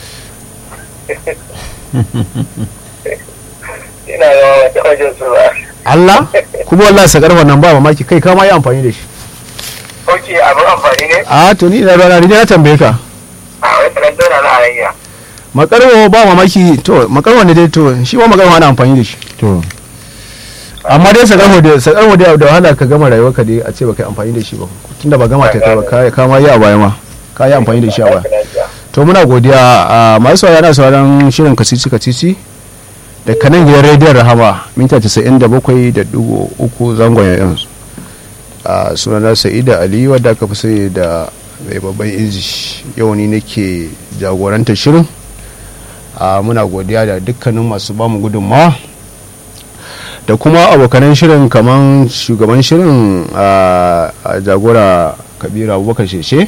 ina yawa wata wajen su ba Allah kuma wallahi sakarho nan ba mamaki kai kama yi amfani da shi ok abin amfani ne a to ni da rana na tambaye ka a wata ɗan daura na alayya makarho ba mamaki to makarho ne dai to shi ba makarho ana amfani da shi to amma dai sakarho da sakarho da da wahala ka gama rayuwar ka dai a ce baka amfani da shi ba tunda ba gama ta kai ba ka ka ma yi a baya ma ka yi amfani da shi a baya to muna godiya a masu saurara na sauraron shirin kacici kacici da kanan gidan rediyon rahama minta casa'in da bakwai da dubu uku zangon yayan a sunana sa'ida ali wadda aka fi sai da mai babban inji yau ni nake jagorantar shirin a muna godiya da dukkanin masu bamu gudunmawa da kuma abokanan shirin kamar shugaban shirin a jagora kabira abubakar sheshe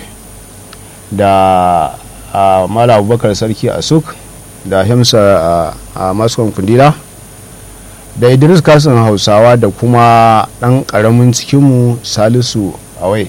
da mala abubakar sarki asuk da himsa a maskon kundila da idris kasan hausawa da kuma dan karamin cikinmu salisu awai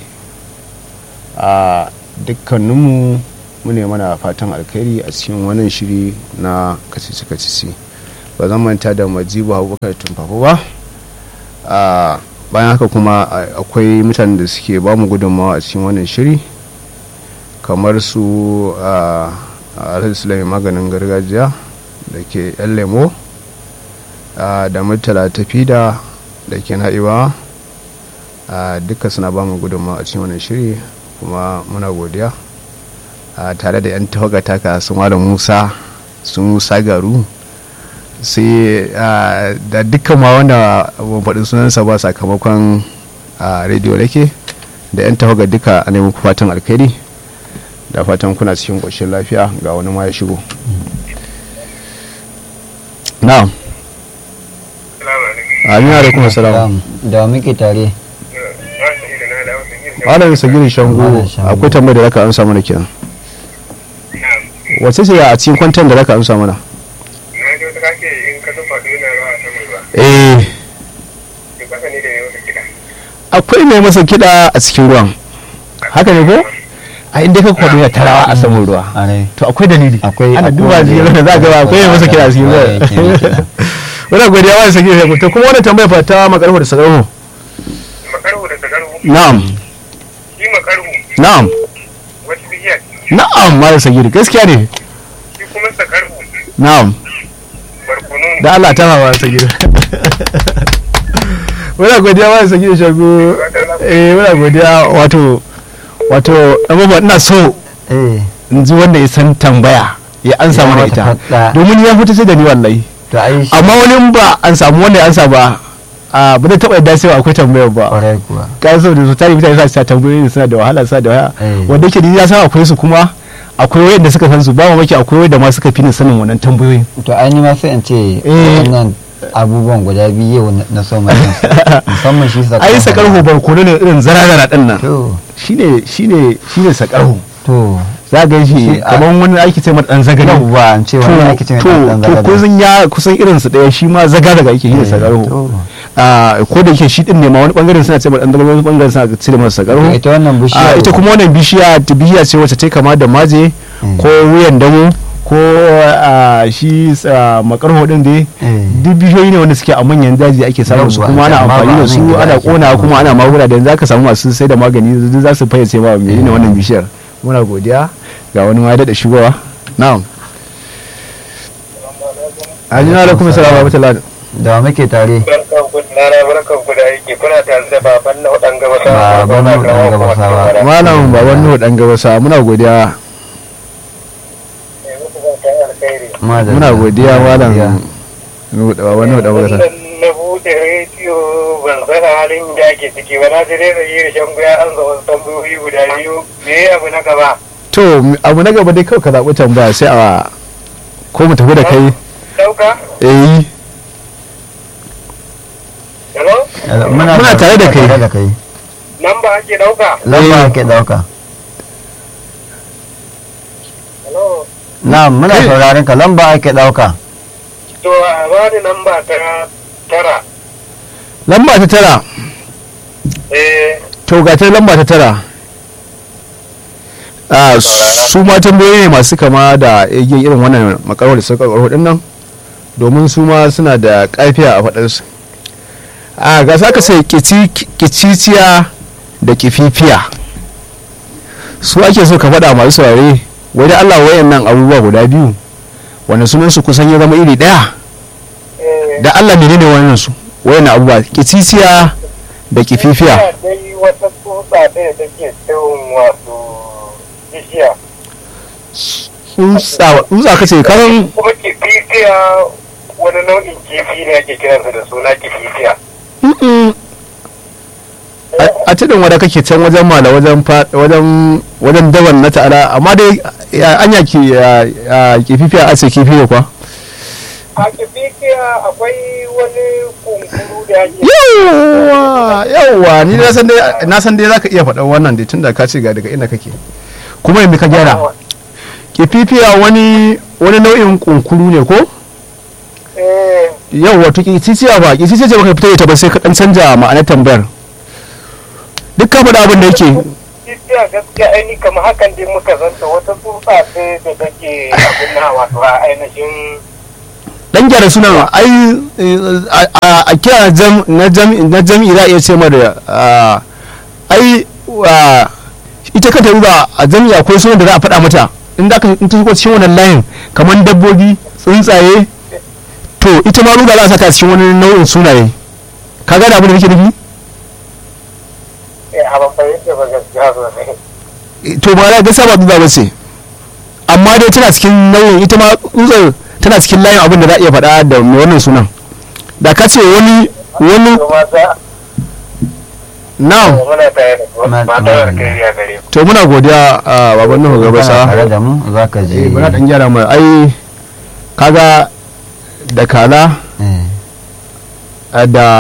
a dukkaninmu mune mana fatan alkhairi a cikin wannan shiri na kacici-kacici ba zan manta da majibu abubakar tumfafu ba a bayan haka kuma akwai mutanen da suke ba mu gudunmawa a cikin wannan shiri kamar su a alhaji sulaiman maganin gargajiya da ke yan lemo da murtala tafida da ke na'iwa duka suna ba mu gudunmawa a cikin wannan shiri kuma muna godiya tare da yan tawaga taka su malam musa su musa garu sai da dukkan ma wanda ban faɗin sunansa ba sakamakon rediyo da ke da yan tawaga duka a neman fatan alkhairi da fatan kuna cikin ƙoshin lafiya ga wani ma ya shigo na'am amin alaikum assalam da muke tare malam sagiri shango akwai tambayar da zaka amsa mana kenan wace ce a cikin kwantar da zaka amsa mana eh akwai mai masa kiɗa a cikin ruwan haka ne ko a inda ka kwado ya tarawa a saman ruwa to akwai dalili ana duba shi yana za ga akwai mai masa kiɗa a cikin ruwa wannan godiya wani sake ya to kuma wannan tambaya fa ta makarhu da sagarhu makarhu da sagarhu na'am shi makarhu na'am wata bihiya na'am mai sagiri gaskiya ne shi kuma sagarhu na'am barkunu da Allah ta hawa sagiri muna godiya wa saki da shago eh muna godiya wato wato amma ina so eh in ji wanda ya san tambaya ya an samu da ita domin ya fito sai da ni wallahi to ai amma wani ba an samu wanda ya ansa ba a ba zai taba yadda sai akwai tambayar ba kwarai kuwa ka so da su tare mutane sa tambayoyi suna da wahala suna da waya wanda yake ni ya san akwai su kuma akwai wayanda suka san su ba mamaki akwai wayanda ma suka fi ni sanin wannan tambayoyin to ai ni ma sai in ce wannan abubuwan guda biyu yau na so mai musamman shi sakar ai sakar ho barkono ne irin zarara din nan to shine shine shine sakar ho to za ga shi kaman wani aiki ce mata dan zagari yawa an ce wani aiki ce mata dan zagari to kusan ya kusan irin su daya shi ma zaga daga yake shine sakar ho a ko da yake shi din ne ma wani bangaren suna ce mata dan zagari wani bangaren suna ce mata sakar ho ita wannan bishiya ita kuma wannan bishiya bishiya ce wacce ta kama da maje ko wuyan damo ko shi makarho din dai duk bishiyoyi ne wanda suke a manyan daji ake samun su kuma ana amfani da su ana kona kuma ana maguna da yanzu aka samu masu sai da magani duk za su fayyace ma menene wannan bishiyar muna godiya ga wani ma da shigowa na'am ajina alaikum assalam wa rahmatullahi da muke tare barkan ku nana barkan ku da yake kuna tare da baban na dan gaba sa baban na dan gaba sa malam baban na dan gaba sa muna godiya muna godiya malam wani wadda wadda na bude rediyo ban san halin da ake ciki ba na ji dai da yi shan guya an zama tambayoyi guda biyu me abu na gaba to abu na gaba dai kawai ka zaɓi tambaya sai a ko mu tafi da kai dauka eh hello muna tare da kai lamba ake dauka lamba ake dauka hello na muna sauraron ka lamba ake dauka to a bani lamba ta tara lamba ta tara eh to ga ta lamba ta tara a su ma tambayoyi ne masu kama da igiyan irin wannan makarwar da sauƙar ƙarfi din nan domin su ma suna da ƙafiya a faɗarsu a ga sa ka sai kiciciya da kififiya su ake so ka faɗa masu saurare wai da Allah wayan nan abubuwa guda biyu wanda sunan su kusan ya zama iri daya da Allah menene wannan su wayan abubuwa kiciciya da kififiya dai wata tsotsa ɗaya da ke tsawon wato bishiya tsutsa tsutsa kace karan kuma kififiya wani nau'in kifi ne ake kiransa da suna kififiya a tudun wadda kake can wajen mala wajen wajen wajen daban na ta'ala amma dai anya ki kififiya a ce kifi ne kwa a kififiya akwai wani kunkuru da ake yawwa yawwa ni na san dai na san dai zaka iya faɗa wannan dai tunda ka ce ga daga inda kake kuma yanzu ka gyara kififiya wani wani nau'in kunkuru ne ko eh yawwa to kiciya ba kiciya ce baka fito ita ba sai ka dan canja ma'anar tambayar duk ka faɗa abin da yake kifiya gaskiya aini kamar hakan dai muka zanta wata tsutsa ce da take abin na wato a ainihin dan gyara sunan ai a kira na jami'i na jami'i za a iya ce mara ai ita kanta ruba a jami'i akwai sunan da za a faɗa mata in da in ta shigo cikin wannan layin kamar dabbobi tsuntsaye to ita ma ruba za a saka cikin wani nau'in sunaye ka gane abin da nake nufi a ban fahimta ba gaskiya sosai to ba za ga saba duba ba ce amma dai tana cikin nau'in ita ma tsutsar tana cikin layin abin da za a iya faɗa da wannan sunan da ka ce wani wani now to muna godiya a baban nuhu gaba sa tare da mu zaka je muna dan gyara mai ai kaga da kala da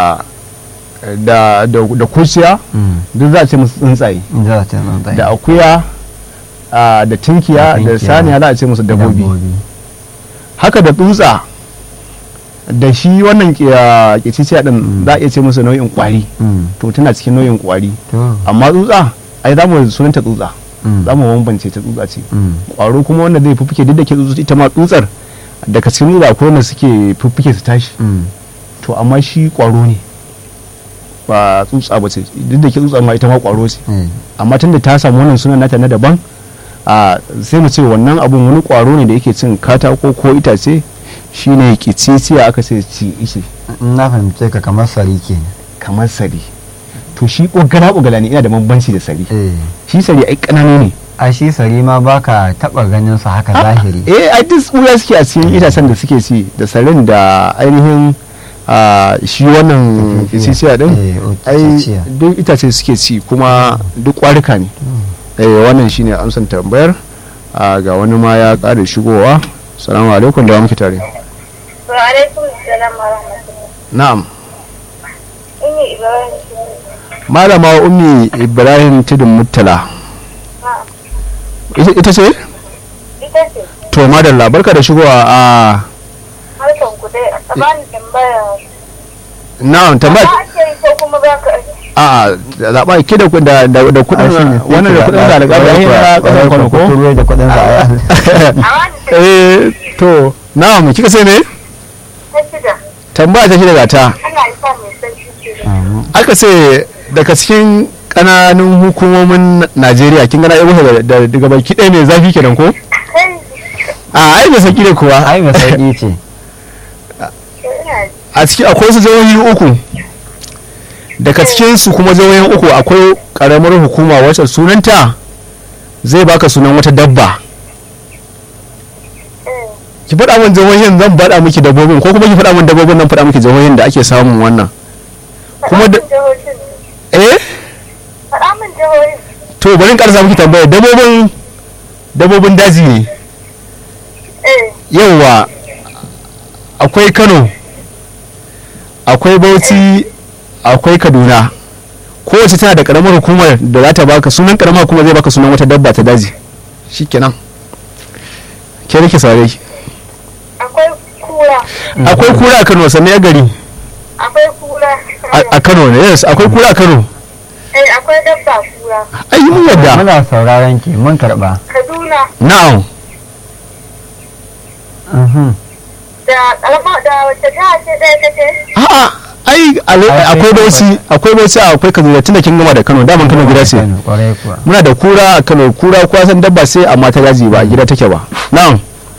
da da kurciya duk za a ce musu tsuntsaye da akuya da tinkiya da saniya za a ce musu dabbobi haka da tsutsa da shi wannan kiciciya din za a iya ce musu nau'in kwari to tana cikin nau'in kwari amma tsutsa ai za mu sunanta tsutsa za mu bambance ta tsutsa ce kwaro kuma wanda zai fuffuke duk da ke tsutsa ita ma tsutsar daga cikin tsutsa akwai wanda suke fuffuke su tashi to amma shi kwaro ne ba tsutsa ba ce duk da ke tsutsa ma ita ma kwaro ce amma tunda ta samu wannan sunan nata na daban a sai mu ce wannan abun wani kwaro ne da yake cin katako ko itace shine kiciciya aka ce ci ishe na fahimce ka kamar sari ke kamar sari to shi ogala ogala ne ina da bambanci da sari eh shi sari ai kananu ne a shi sari ma baka taba ganin su haka zahiri eh a duk ɓuya suke a cikin itacen da suke ci da sarin da ainihin a shi wannan isisiya din Eh, o- ai itaciya. duk itace suke ci kuma duk kwarika ne eh wannan shine amsan tambayar a ga wani ma ya ƙara shigowa assalamu alaikum da muke tare Wa alaikum salam wa rahmatullah. na'am Ini Ibrahim. malama ummi ibrahim tudun muttala Ha, ita ita ce ita ce to madalla barka da shigowa a harkan ku dai a bani tambaya. na'am tambaya Ba ake yi ko kuma ba ka a zaɓa ke da da da da kudin wannan da kudin da alƙalai na ƙasar Kano ko ruwa da kudin sa a wani ta eh to na'am kika sai ne ta shida. tambaya ta shi daga ta Ana yi sa mai sarki ce da. aka ce daga cikin kananun hukumomin Najeriya kin gana yabo da daga baki ɗaya mai zafi kenan ko Kai, a ai mai sauki ne kuwa ai mai sauki ce ina a ciki akwai su jihohi uku daga cikin su kuma jihohin uku akwai karamar hukuma wacce sunanta zai baka sunan wata dabba eh, ki faɗa min jihohin zan faɗa miki dabbobin ko kuma ki faɗa min dabbobin nan faɗa miki jihohin da ake samun wannan kuma da faɗa min jihohin. eh Faɗa min jihohin. to bari in karsa miki tambaya dabbobin dabbobin daji ne Eh, yauwa akwai Kano akwai Bauchi akwai Kaduna kowace tana da karamar hukumar da za ta baka sunan karamar hukumar zai baka sunan wata dabba ta daji shikenan ke nake saurare ki akwai kura. akwai kura a Kano sannan ya gari Akwai kura. a a Kano ne yes akwai kura a Kano Eh, akwai dabba kura. ai mun yadda muna sauraron ki mun karba Kaduna na'am Mhm. da kalma da wacce ta ce ɗaya ta ce? a'a ai ale- akwai Bauchi akwai Bauchi akwai Kaduna tunda kin gama da Kano daman Kano gida ce Kano, kwarai kuwa muna da kura a Kano kura kuwa san dabba sai amma ta daji ba a gida take ba na'am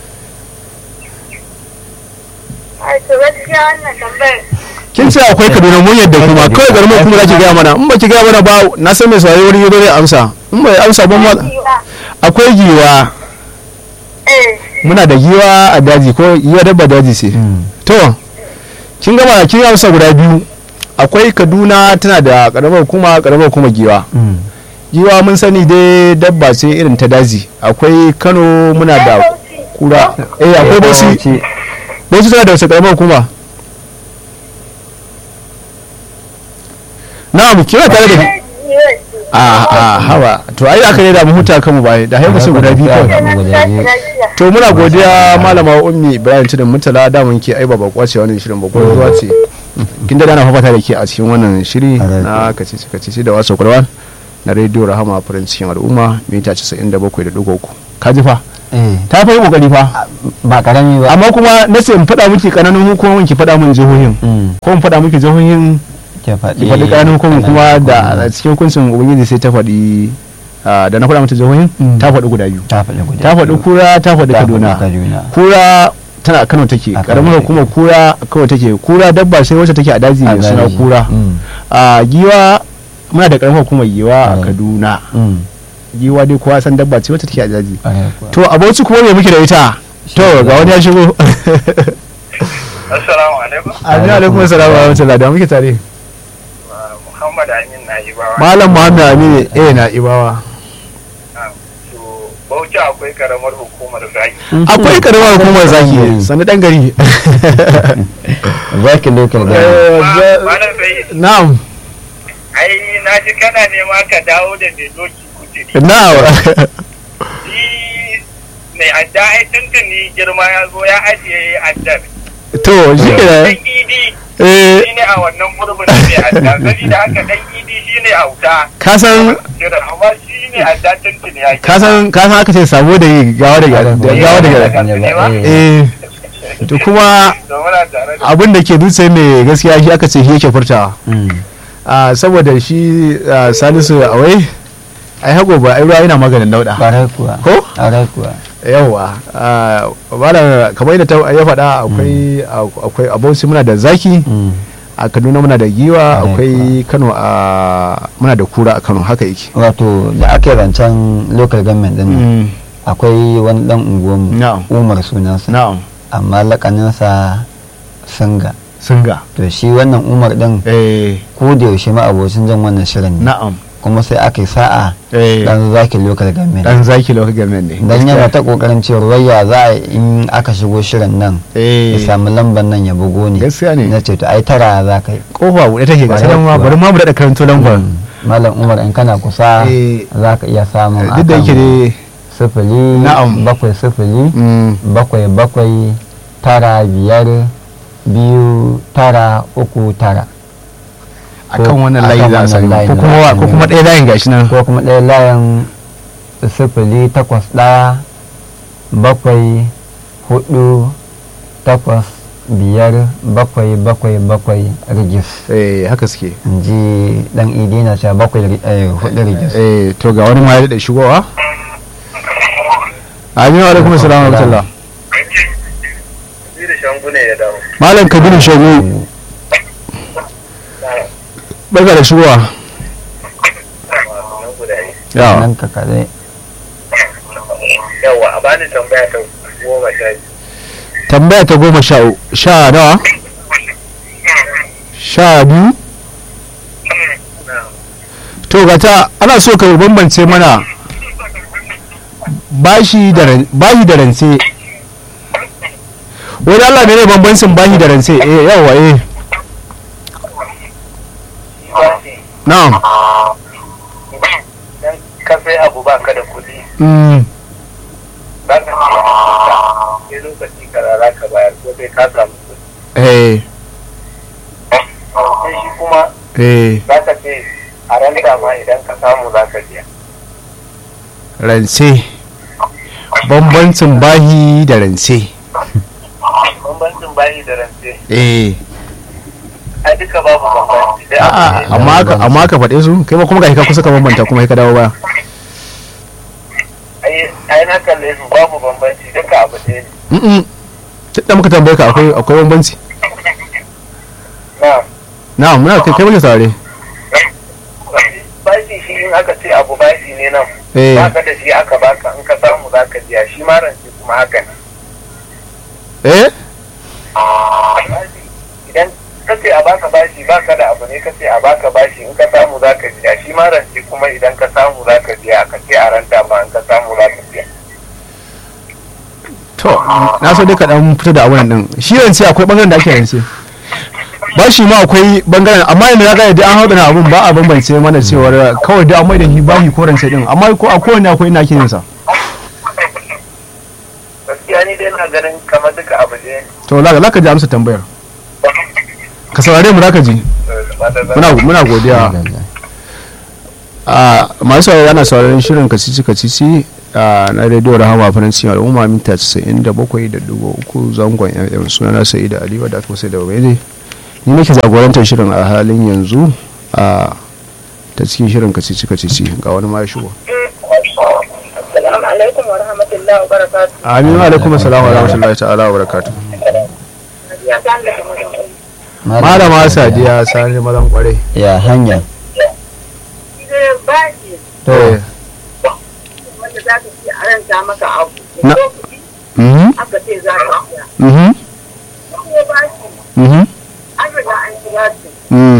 Ai, to gaskiya wannan tambayar. kin ce akwai Kaduna mun yadda kuma kawai garin mu kuma zaki gaya mana in baki gaya mana ba na san mai saurari wani yazo zai amsa in bai amsa ban ma Giwa. akwai giwa Eh, muna da giwa a daji ko giwa dabba daji ce Mm. to kin gama kin amsa guda biyu akwai Kaduna tana da karamar hukuma karamar hukuma giwa Mm. giwa mun sani dai dabba ce irin ta daji akwai Kano muna da Bauchi. kura eh akwai Bauchi Bauchi. Bauchi tana da wasu karamar hukuma na'am kina tare da Akwai giwa ce. a a hawa to ai aka ne da mu huta kanmu bai da haimu sai guda biyu kawai Abu guda biyu. Lafiya. to muna godiya malama ummi ibrahim tudun mutala da mun ke ai baba kwace wannan shirin ba zuwa ce kin da ana fafata da ke a cikin wannan shiri na kacici kacici da wasu kurwan na rediyo rahama farin cikin al'umma mita casa'in da bakwai da ɗigo uku ka ji fa Eh, ta fa yi kokari fa ba karami ba amma kuma na ce in faɗa miki kananun hukumomin ki faɗa min jihohin Mm. ko in faɗa miki jihohin ke faɗi ki faɗi kananun hukumomin kuma da a cikin hukuncin ubangiji sai ta faɗi ah, da na faɗa mata jihohin Mm. ta faɗi guda biyu ta faɗi guda ta faɗi biyu. kura ta faɗi Ta kaduna Kaduna kura tana a Kano take A Kano karamar take. hukumar kura kawai take kura dabba sai wacce take a daji A mai suna daji. kura Mm. a giwa muna da karamar hukumar giwa a Mm. Kaduna Mm. giwa dai kowa san dabba ce wacce take a daji Kwarai kuwa. to a Bauchi kuma me muke da ita to ga wani ya shigo Assalamu alaikum. amin alaikum assalam wa rahmatullahi da muke tare Muhammad Amin na yi bawa. malam muhammad amini eh na ibawa To Bauchi akwai karamar hukumar zaki. akwai karamar hukumar zaki sani dan gari Zaki local government. Eh, Ma- za- Malam sai na'am ai na ji kana nema ka dawo da mai doki kuturi. na'am Shi mai adda ai tuntuni girma ya zo ya ajiye addar. to shi Dan ke idi eh shi ne a wannan gurbin da mai adda. Sabida haka dan idi shi ne auta. ka san Jira amma shi ne adda tuntuni ya ka san ka san aka ce sabo da yi gawa da gawa da gawa da gawa eh to kuma Da muna tare da abin da ke dutse mai gaskiya shi aka ce shi yake furtawa Mm. Ah, saboda shi ah, salisu awai ai hago ba ai ruwa yana maganin dauda Kwarai kuwa. ko Kwarai kuwa. yawa malam kamar yadda ta- ya faɗa akwai akwai abauci muna da zaki Mm. a Kaduna muna da giwa, akwai Kano a muna da kura a Kano, haka yake. wato da aka yi rancen local government din nan, akwai wani dan unguwanmu Na'am. Umar sunansa, Na'am. amma lakaninsa Singa. Singa. To shi wannan Umar din Eh. ko da yaushe ma abocin jan wannan shirin ne, Na'am. kuma sai aka yi sa'a Eh. dan zaki local government. Dan zaki local government ne. dan yana ta kokarin cewa wayya za a yi in aka shigo shirin nan Eh. ya samu lambar nan ya bugo ne. Gaskiya ne. Na ce to ai tara za ka yi. Kofa buɗe take ga sanan ma bari ma mu daɗa karanto lambar. Malam Umar in kana kusa Eh. za ka iya samun Duk da yake dai sifili Na'am. bakwai sifili mm, bakwai bakwai tara biyar biyu tara uku tara akan wannan layi akan za a wannan sani layin ko za kuma a wa- ko sani. kuma ɗaya layin gashi nan. ko kuma ɗaya layin sifili takwas ɗaya bakwai hudu takwas biyar bakwai bakwai bakwai rigis. Eh haka suke. in ji dan idi na cewa bakwai ri- eh, hudu rigis. Eh to ga wani ma ya daɗa shigowa. Amin wa alaikum assalam wa rahmatullah. Ni da shangu ne ya dawo. Malam Kabiru Shagu. Barka da shigowa. Nan guda yi. Ya. nan ka kare Yawwa a bani tambaya ta goma sha biyu. Tambaya ta goma sha u- sha nawa? Sha biyu. To ga ta ana so ka bambance mana bashi da ran- bashi da rance. Wani Allah ne bambancin bashi da rance? Eh yawa eh. Na'am. Idan ka sai abu ba ka da kuɗi, Mm. za ka ce sai lokaci kaza za ka bayar ko sai ka samu kuɗi. Eh Sai shi kuma eh za ka ce a ranta ma idan ka samu za ka biya. rance. Bambancin bahi da rance. Bambancin bayi da rance, Eh. ai duka babu bambanci. Dai abu A'a ne. amma ka amma ka faɗe su kai ma kuma ga ka kusa ka bambanta kuma ka dawo ba. Ai ai na kalle su babu bambanci duka abu ɗaya ne. Mm. Da muka tambaye ka akwai akwai bambanci. Na Na'am muna kai kai muke saurare. bashi shi in aka ce abu bashi ne nan. Eh. Ba ka da shi aka baka in ka samu za ka biya shi ma rance kuma haka ne. Eh? Bashi, idan ka ce a baka bashi baka da abu ne ka ce a baka bashi in ka samu za ka biya shi ma rance kuma idan ka samu za ka biya ka ce a ranta ba in ka samu za ka biya. To na so dai ka dan fito da abun din. Shi rance akwai bangaren da ake rance. Bashi ma akwai bangaren amma yanzu na ga yadda an haɗa na abun ba a bambance mana cewar kawai da an mai da shi bashi ko rance din amma ko a kowanne akwai ina ake yin sa. Gaskiya ni dai na ganin kamar duka abu ne. To za ka ji amsa tambayar. Ka saurare mu zaka ji. Muna muna godiya. a masu saurari ana sauraron shirin kacici kacici na rediyo rahama faransi al'umma mita casa'in da bakwai da dubu uku zangon fm suna na sa'i da aliyu da kuma sai da wani ni nake jagorantar shirin a halin yanzu a ta cikin shirin kacici kacici ga wani ma ya shigo. Assalamu alaikum wa rahmatullahi wa barakatuh. Aminu alaikum assalam wa rahmatullahi ta'ala wa barakatuh. Ya san da mutum. Malama Sadiya Sani mazan kwarai. ya hanya Idan bashi to wanda za ka ci a ranta maka abu. Na- Ko kuɗi Mhm. aka ce za ka biya. Mhm. Ko bashi Mhm. an riga an shiga su Mhm.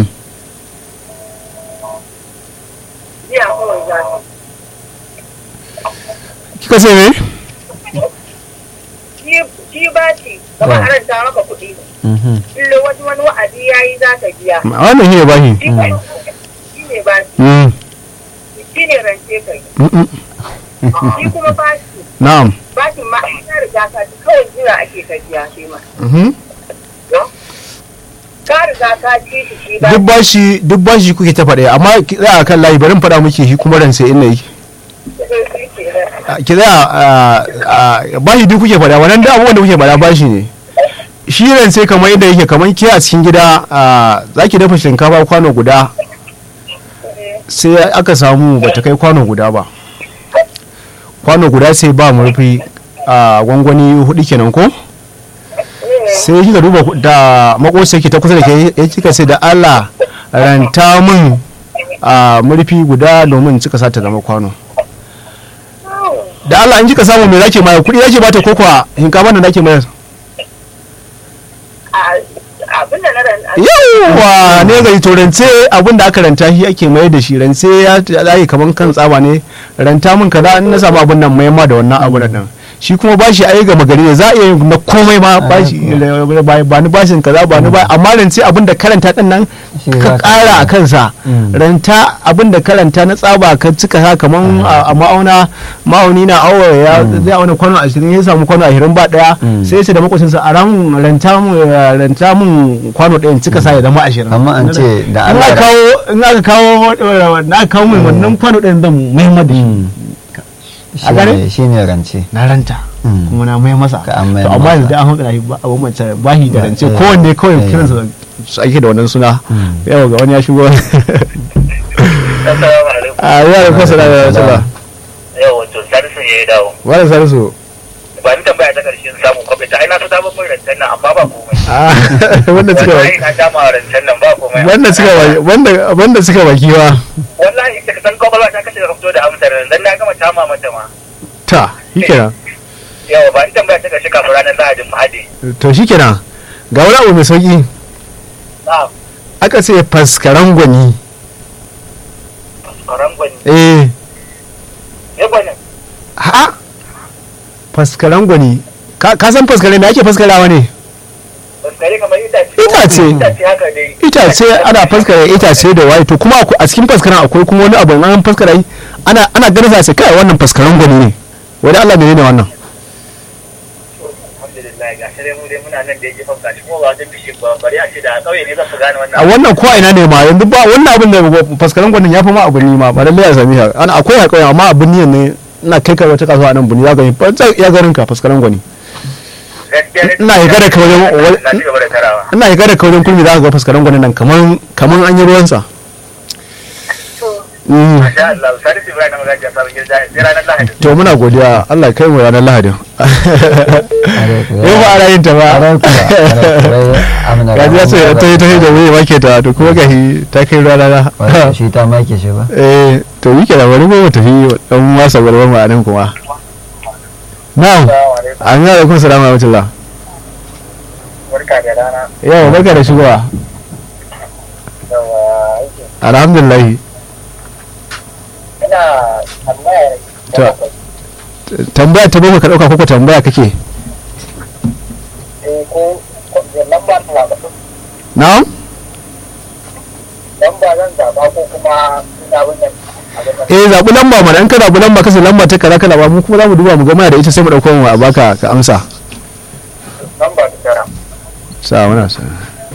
biya kawai za ka. Kika ce me? Shi- Shi bashi kamar a ranta maka kuɗi. mhm Illo wani wani wa'adi ya yi za ka biya. Wannan shi ne bashi. Shi kuma shi ne bashi. Mhm. Shi ne rance kai. Mhm. Shi kuma bashi. Na'am. Bashin ma an ya riga ka ci kawai jira ake ka biya shi ma. Mhm. Ka riga ka ci shi shi Duk bashi. bashi duk bashi kuke ta faɗa amma ki tsaya kan layi bari in faɗa muke shi kuma ran sai inda yake. Ki tsaya a bashi duk kuke faɗa wannan da abubuwan da kuke faɗa bashi ne. Shi ran sai kamar yadda yake kamar ke a cikin gida za ki dafa shinkafa kwano guda sai aka samu bata kai kwano guda ba. Kwano guda sai ba murfi a gwangwani hudu kenan ko? sai kika duba ku- da makoci yake ta kusa da ke ya kika sai da Allah ranta min a murfi guda domin cika sa ta zama kwano da Allah in kika samu me zake mai kudi zake bata ko kuwa hinkafa da nake mai abin da na ran yawa ne ga to rance abin da aka ranta shi ake mai da shi rance ya zai kaman kan tsaba ne ranta min kaza in na samu abin nan mai ma da wannan abu nan shi kuma bashi ai ga magari ne za a iya yin na komai ma bashi ba ni bashin kaza ba ni ba amma rance abin da karanta din nan Shi ka za ka kara a kansa Mm. ranta abin da karanta na tsaba ka cika ha kaman a a ma'auna ma'auni na awo ya zai auna kwano ashirin ya samu kwano ashirin ba daya Mm. sai ya ce da makwacin a ran ranta mu ranta mun kwano ɗayan cika sa ya zama ashirin amma an ce da in Allah aka kawo in aka kawo na kawo mai wannan kwano ɗayan zan muhimmar da shi a gane? shi ne rance na ranta Mm. kuma na mai masa Ka an mai to amma masa. yanzu an hankala shi ba abun mace bahi da rance Eh, kowanne kawai eh. kiransa su ake da wannan suna Mm. yau ga wani ya shigo assalamu alaikum a yau da kusa da ya yau wato salisu ya yi dawo wani salisu ba ni tambaya ta karshen samun kwafe ta ai na so ta babban rancen nan amma ba komai Ah, wanda suka wallahi na dama rancen nan ba komai wanda suka wanda wanda suka bakiwa wallahi ita ka san kwakwalwa ta kashe da fito da amsar nan dan na gama tama mata ma ta shikenan yawa ba ni tambaya ta karshe kafin ranar lahadin mu haɗe to shikenan ga wani abu mai sauki na'am aka ce faskaran gwani karan gwani eh ya gwani ha faskaran gwani ka ka san faskare me ake faskarawa ne faskare kamar itace Itace. itace haka dai itace ana faskara itace da waye to kuma aku- a cikin faskaran akwai kuma wani abu in an faskara yi ana ana ganin sa sai kai wannan faskaran gwani ne wani Allah menene wannan alhamdulillah ga shi dai mu dai muna nan da yake fanka shi kuma ba wajen bishe ba bari a ce da a ƙauye ne zan su gane wannan a wannan ko a ina ne ma yanzu ba wannan abin da faskaran gwanin ya fi ma abu ni ma ba lalle ya sami shi ana akwai a ƙauye amma abin ne ne ina kai ka wata kasuwa a nan buni za ka yi ba zai iya garin ka faskaran gwani gaskiya ne ina shiga da kaurin na ci gaba da tarawa ina shiga da kaurin kulmi za ka ga faskaran gwanin nan kaman kaman an yi ruwansa Mm. masha Allah salisu ibrahim na magaji a sabon gida sai ranar lahadi to muna godiya Allah ya kai mu ranar lahadin yau ba a rayin ta ba gaji ya ce ta yi ta yi da wuri wake ta to kuma gashi ta kai rana na shi ta make shi ba eh to yi kenan wani mu tafi dan wasa gwarwar mu a nan kuma na'am an yi alaikun salamu alaikum barka da rana yau barka da shigowa yawa aiki alhamdulillah ina tambaya To. tambaya ta boko ka dauka koko tambaya kake eh ko ko lamba ta ba na'am lamba zan zaba ko kuma ina wannan abin nan eh zabi lamba mana in ka zabi lamba kasa lamba ta kaza kaza ba mu kuma za mu duba mu ga muna da ita sai mu dauko mu a baka ka amsa lamba ta tara sa muna sa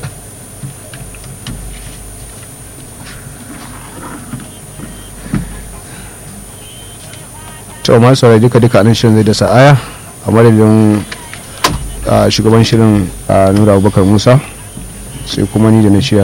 to ma saurari duka duka anan shirin zai da sa'aya a madadin ah, shugaban shirin ah, nura abubakar musa sai kuma ni da na ciya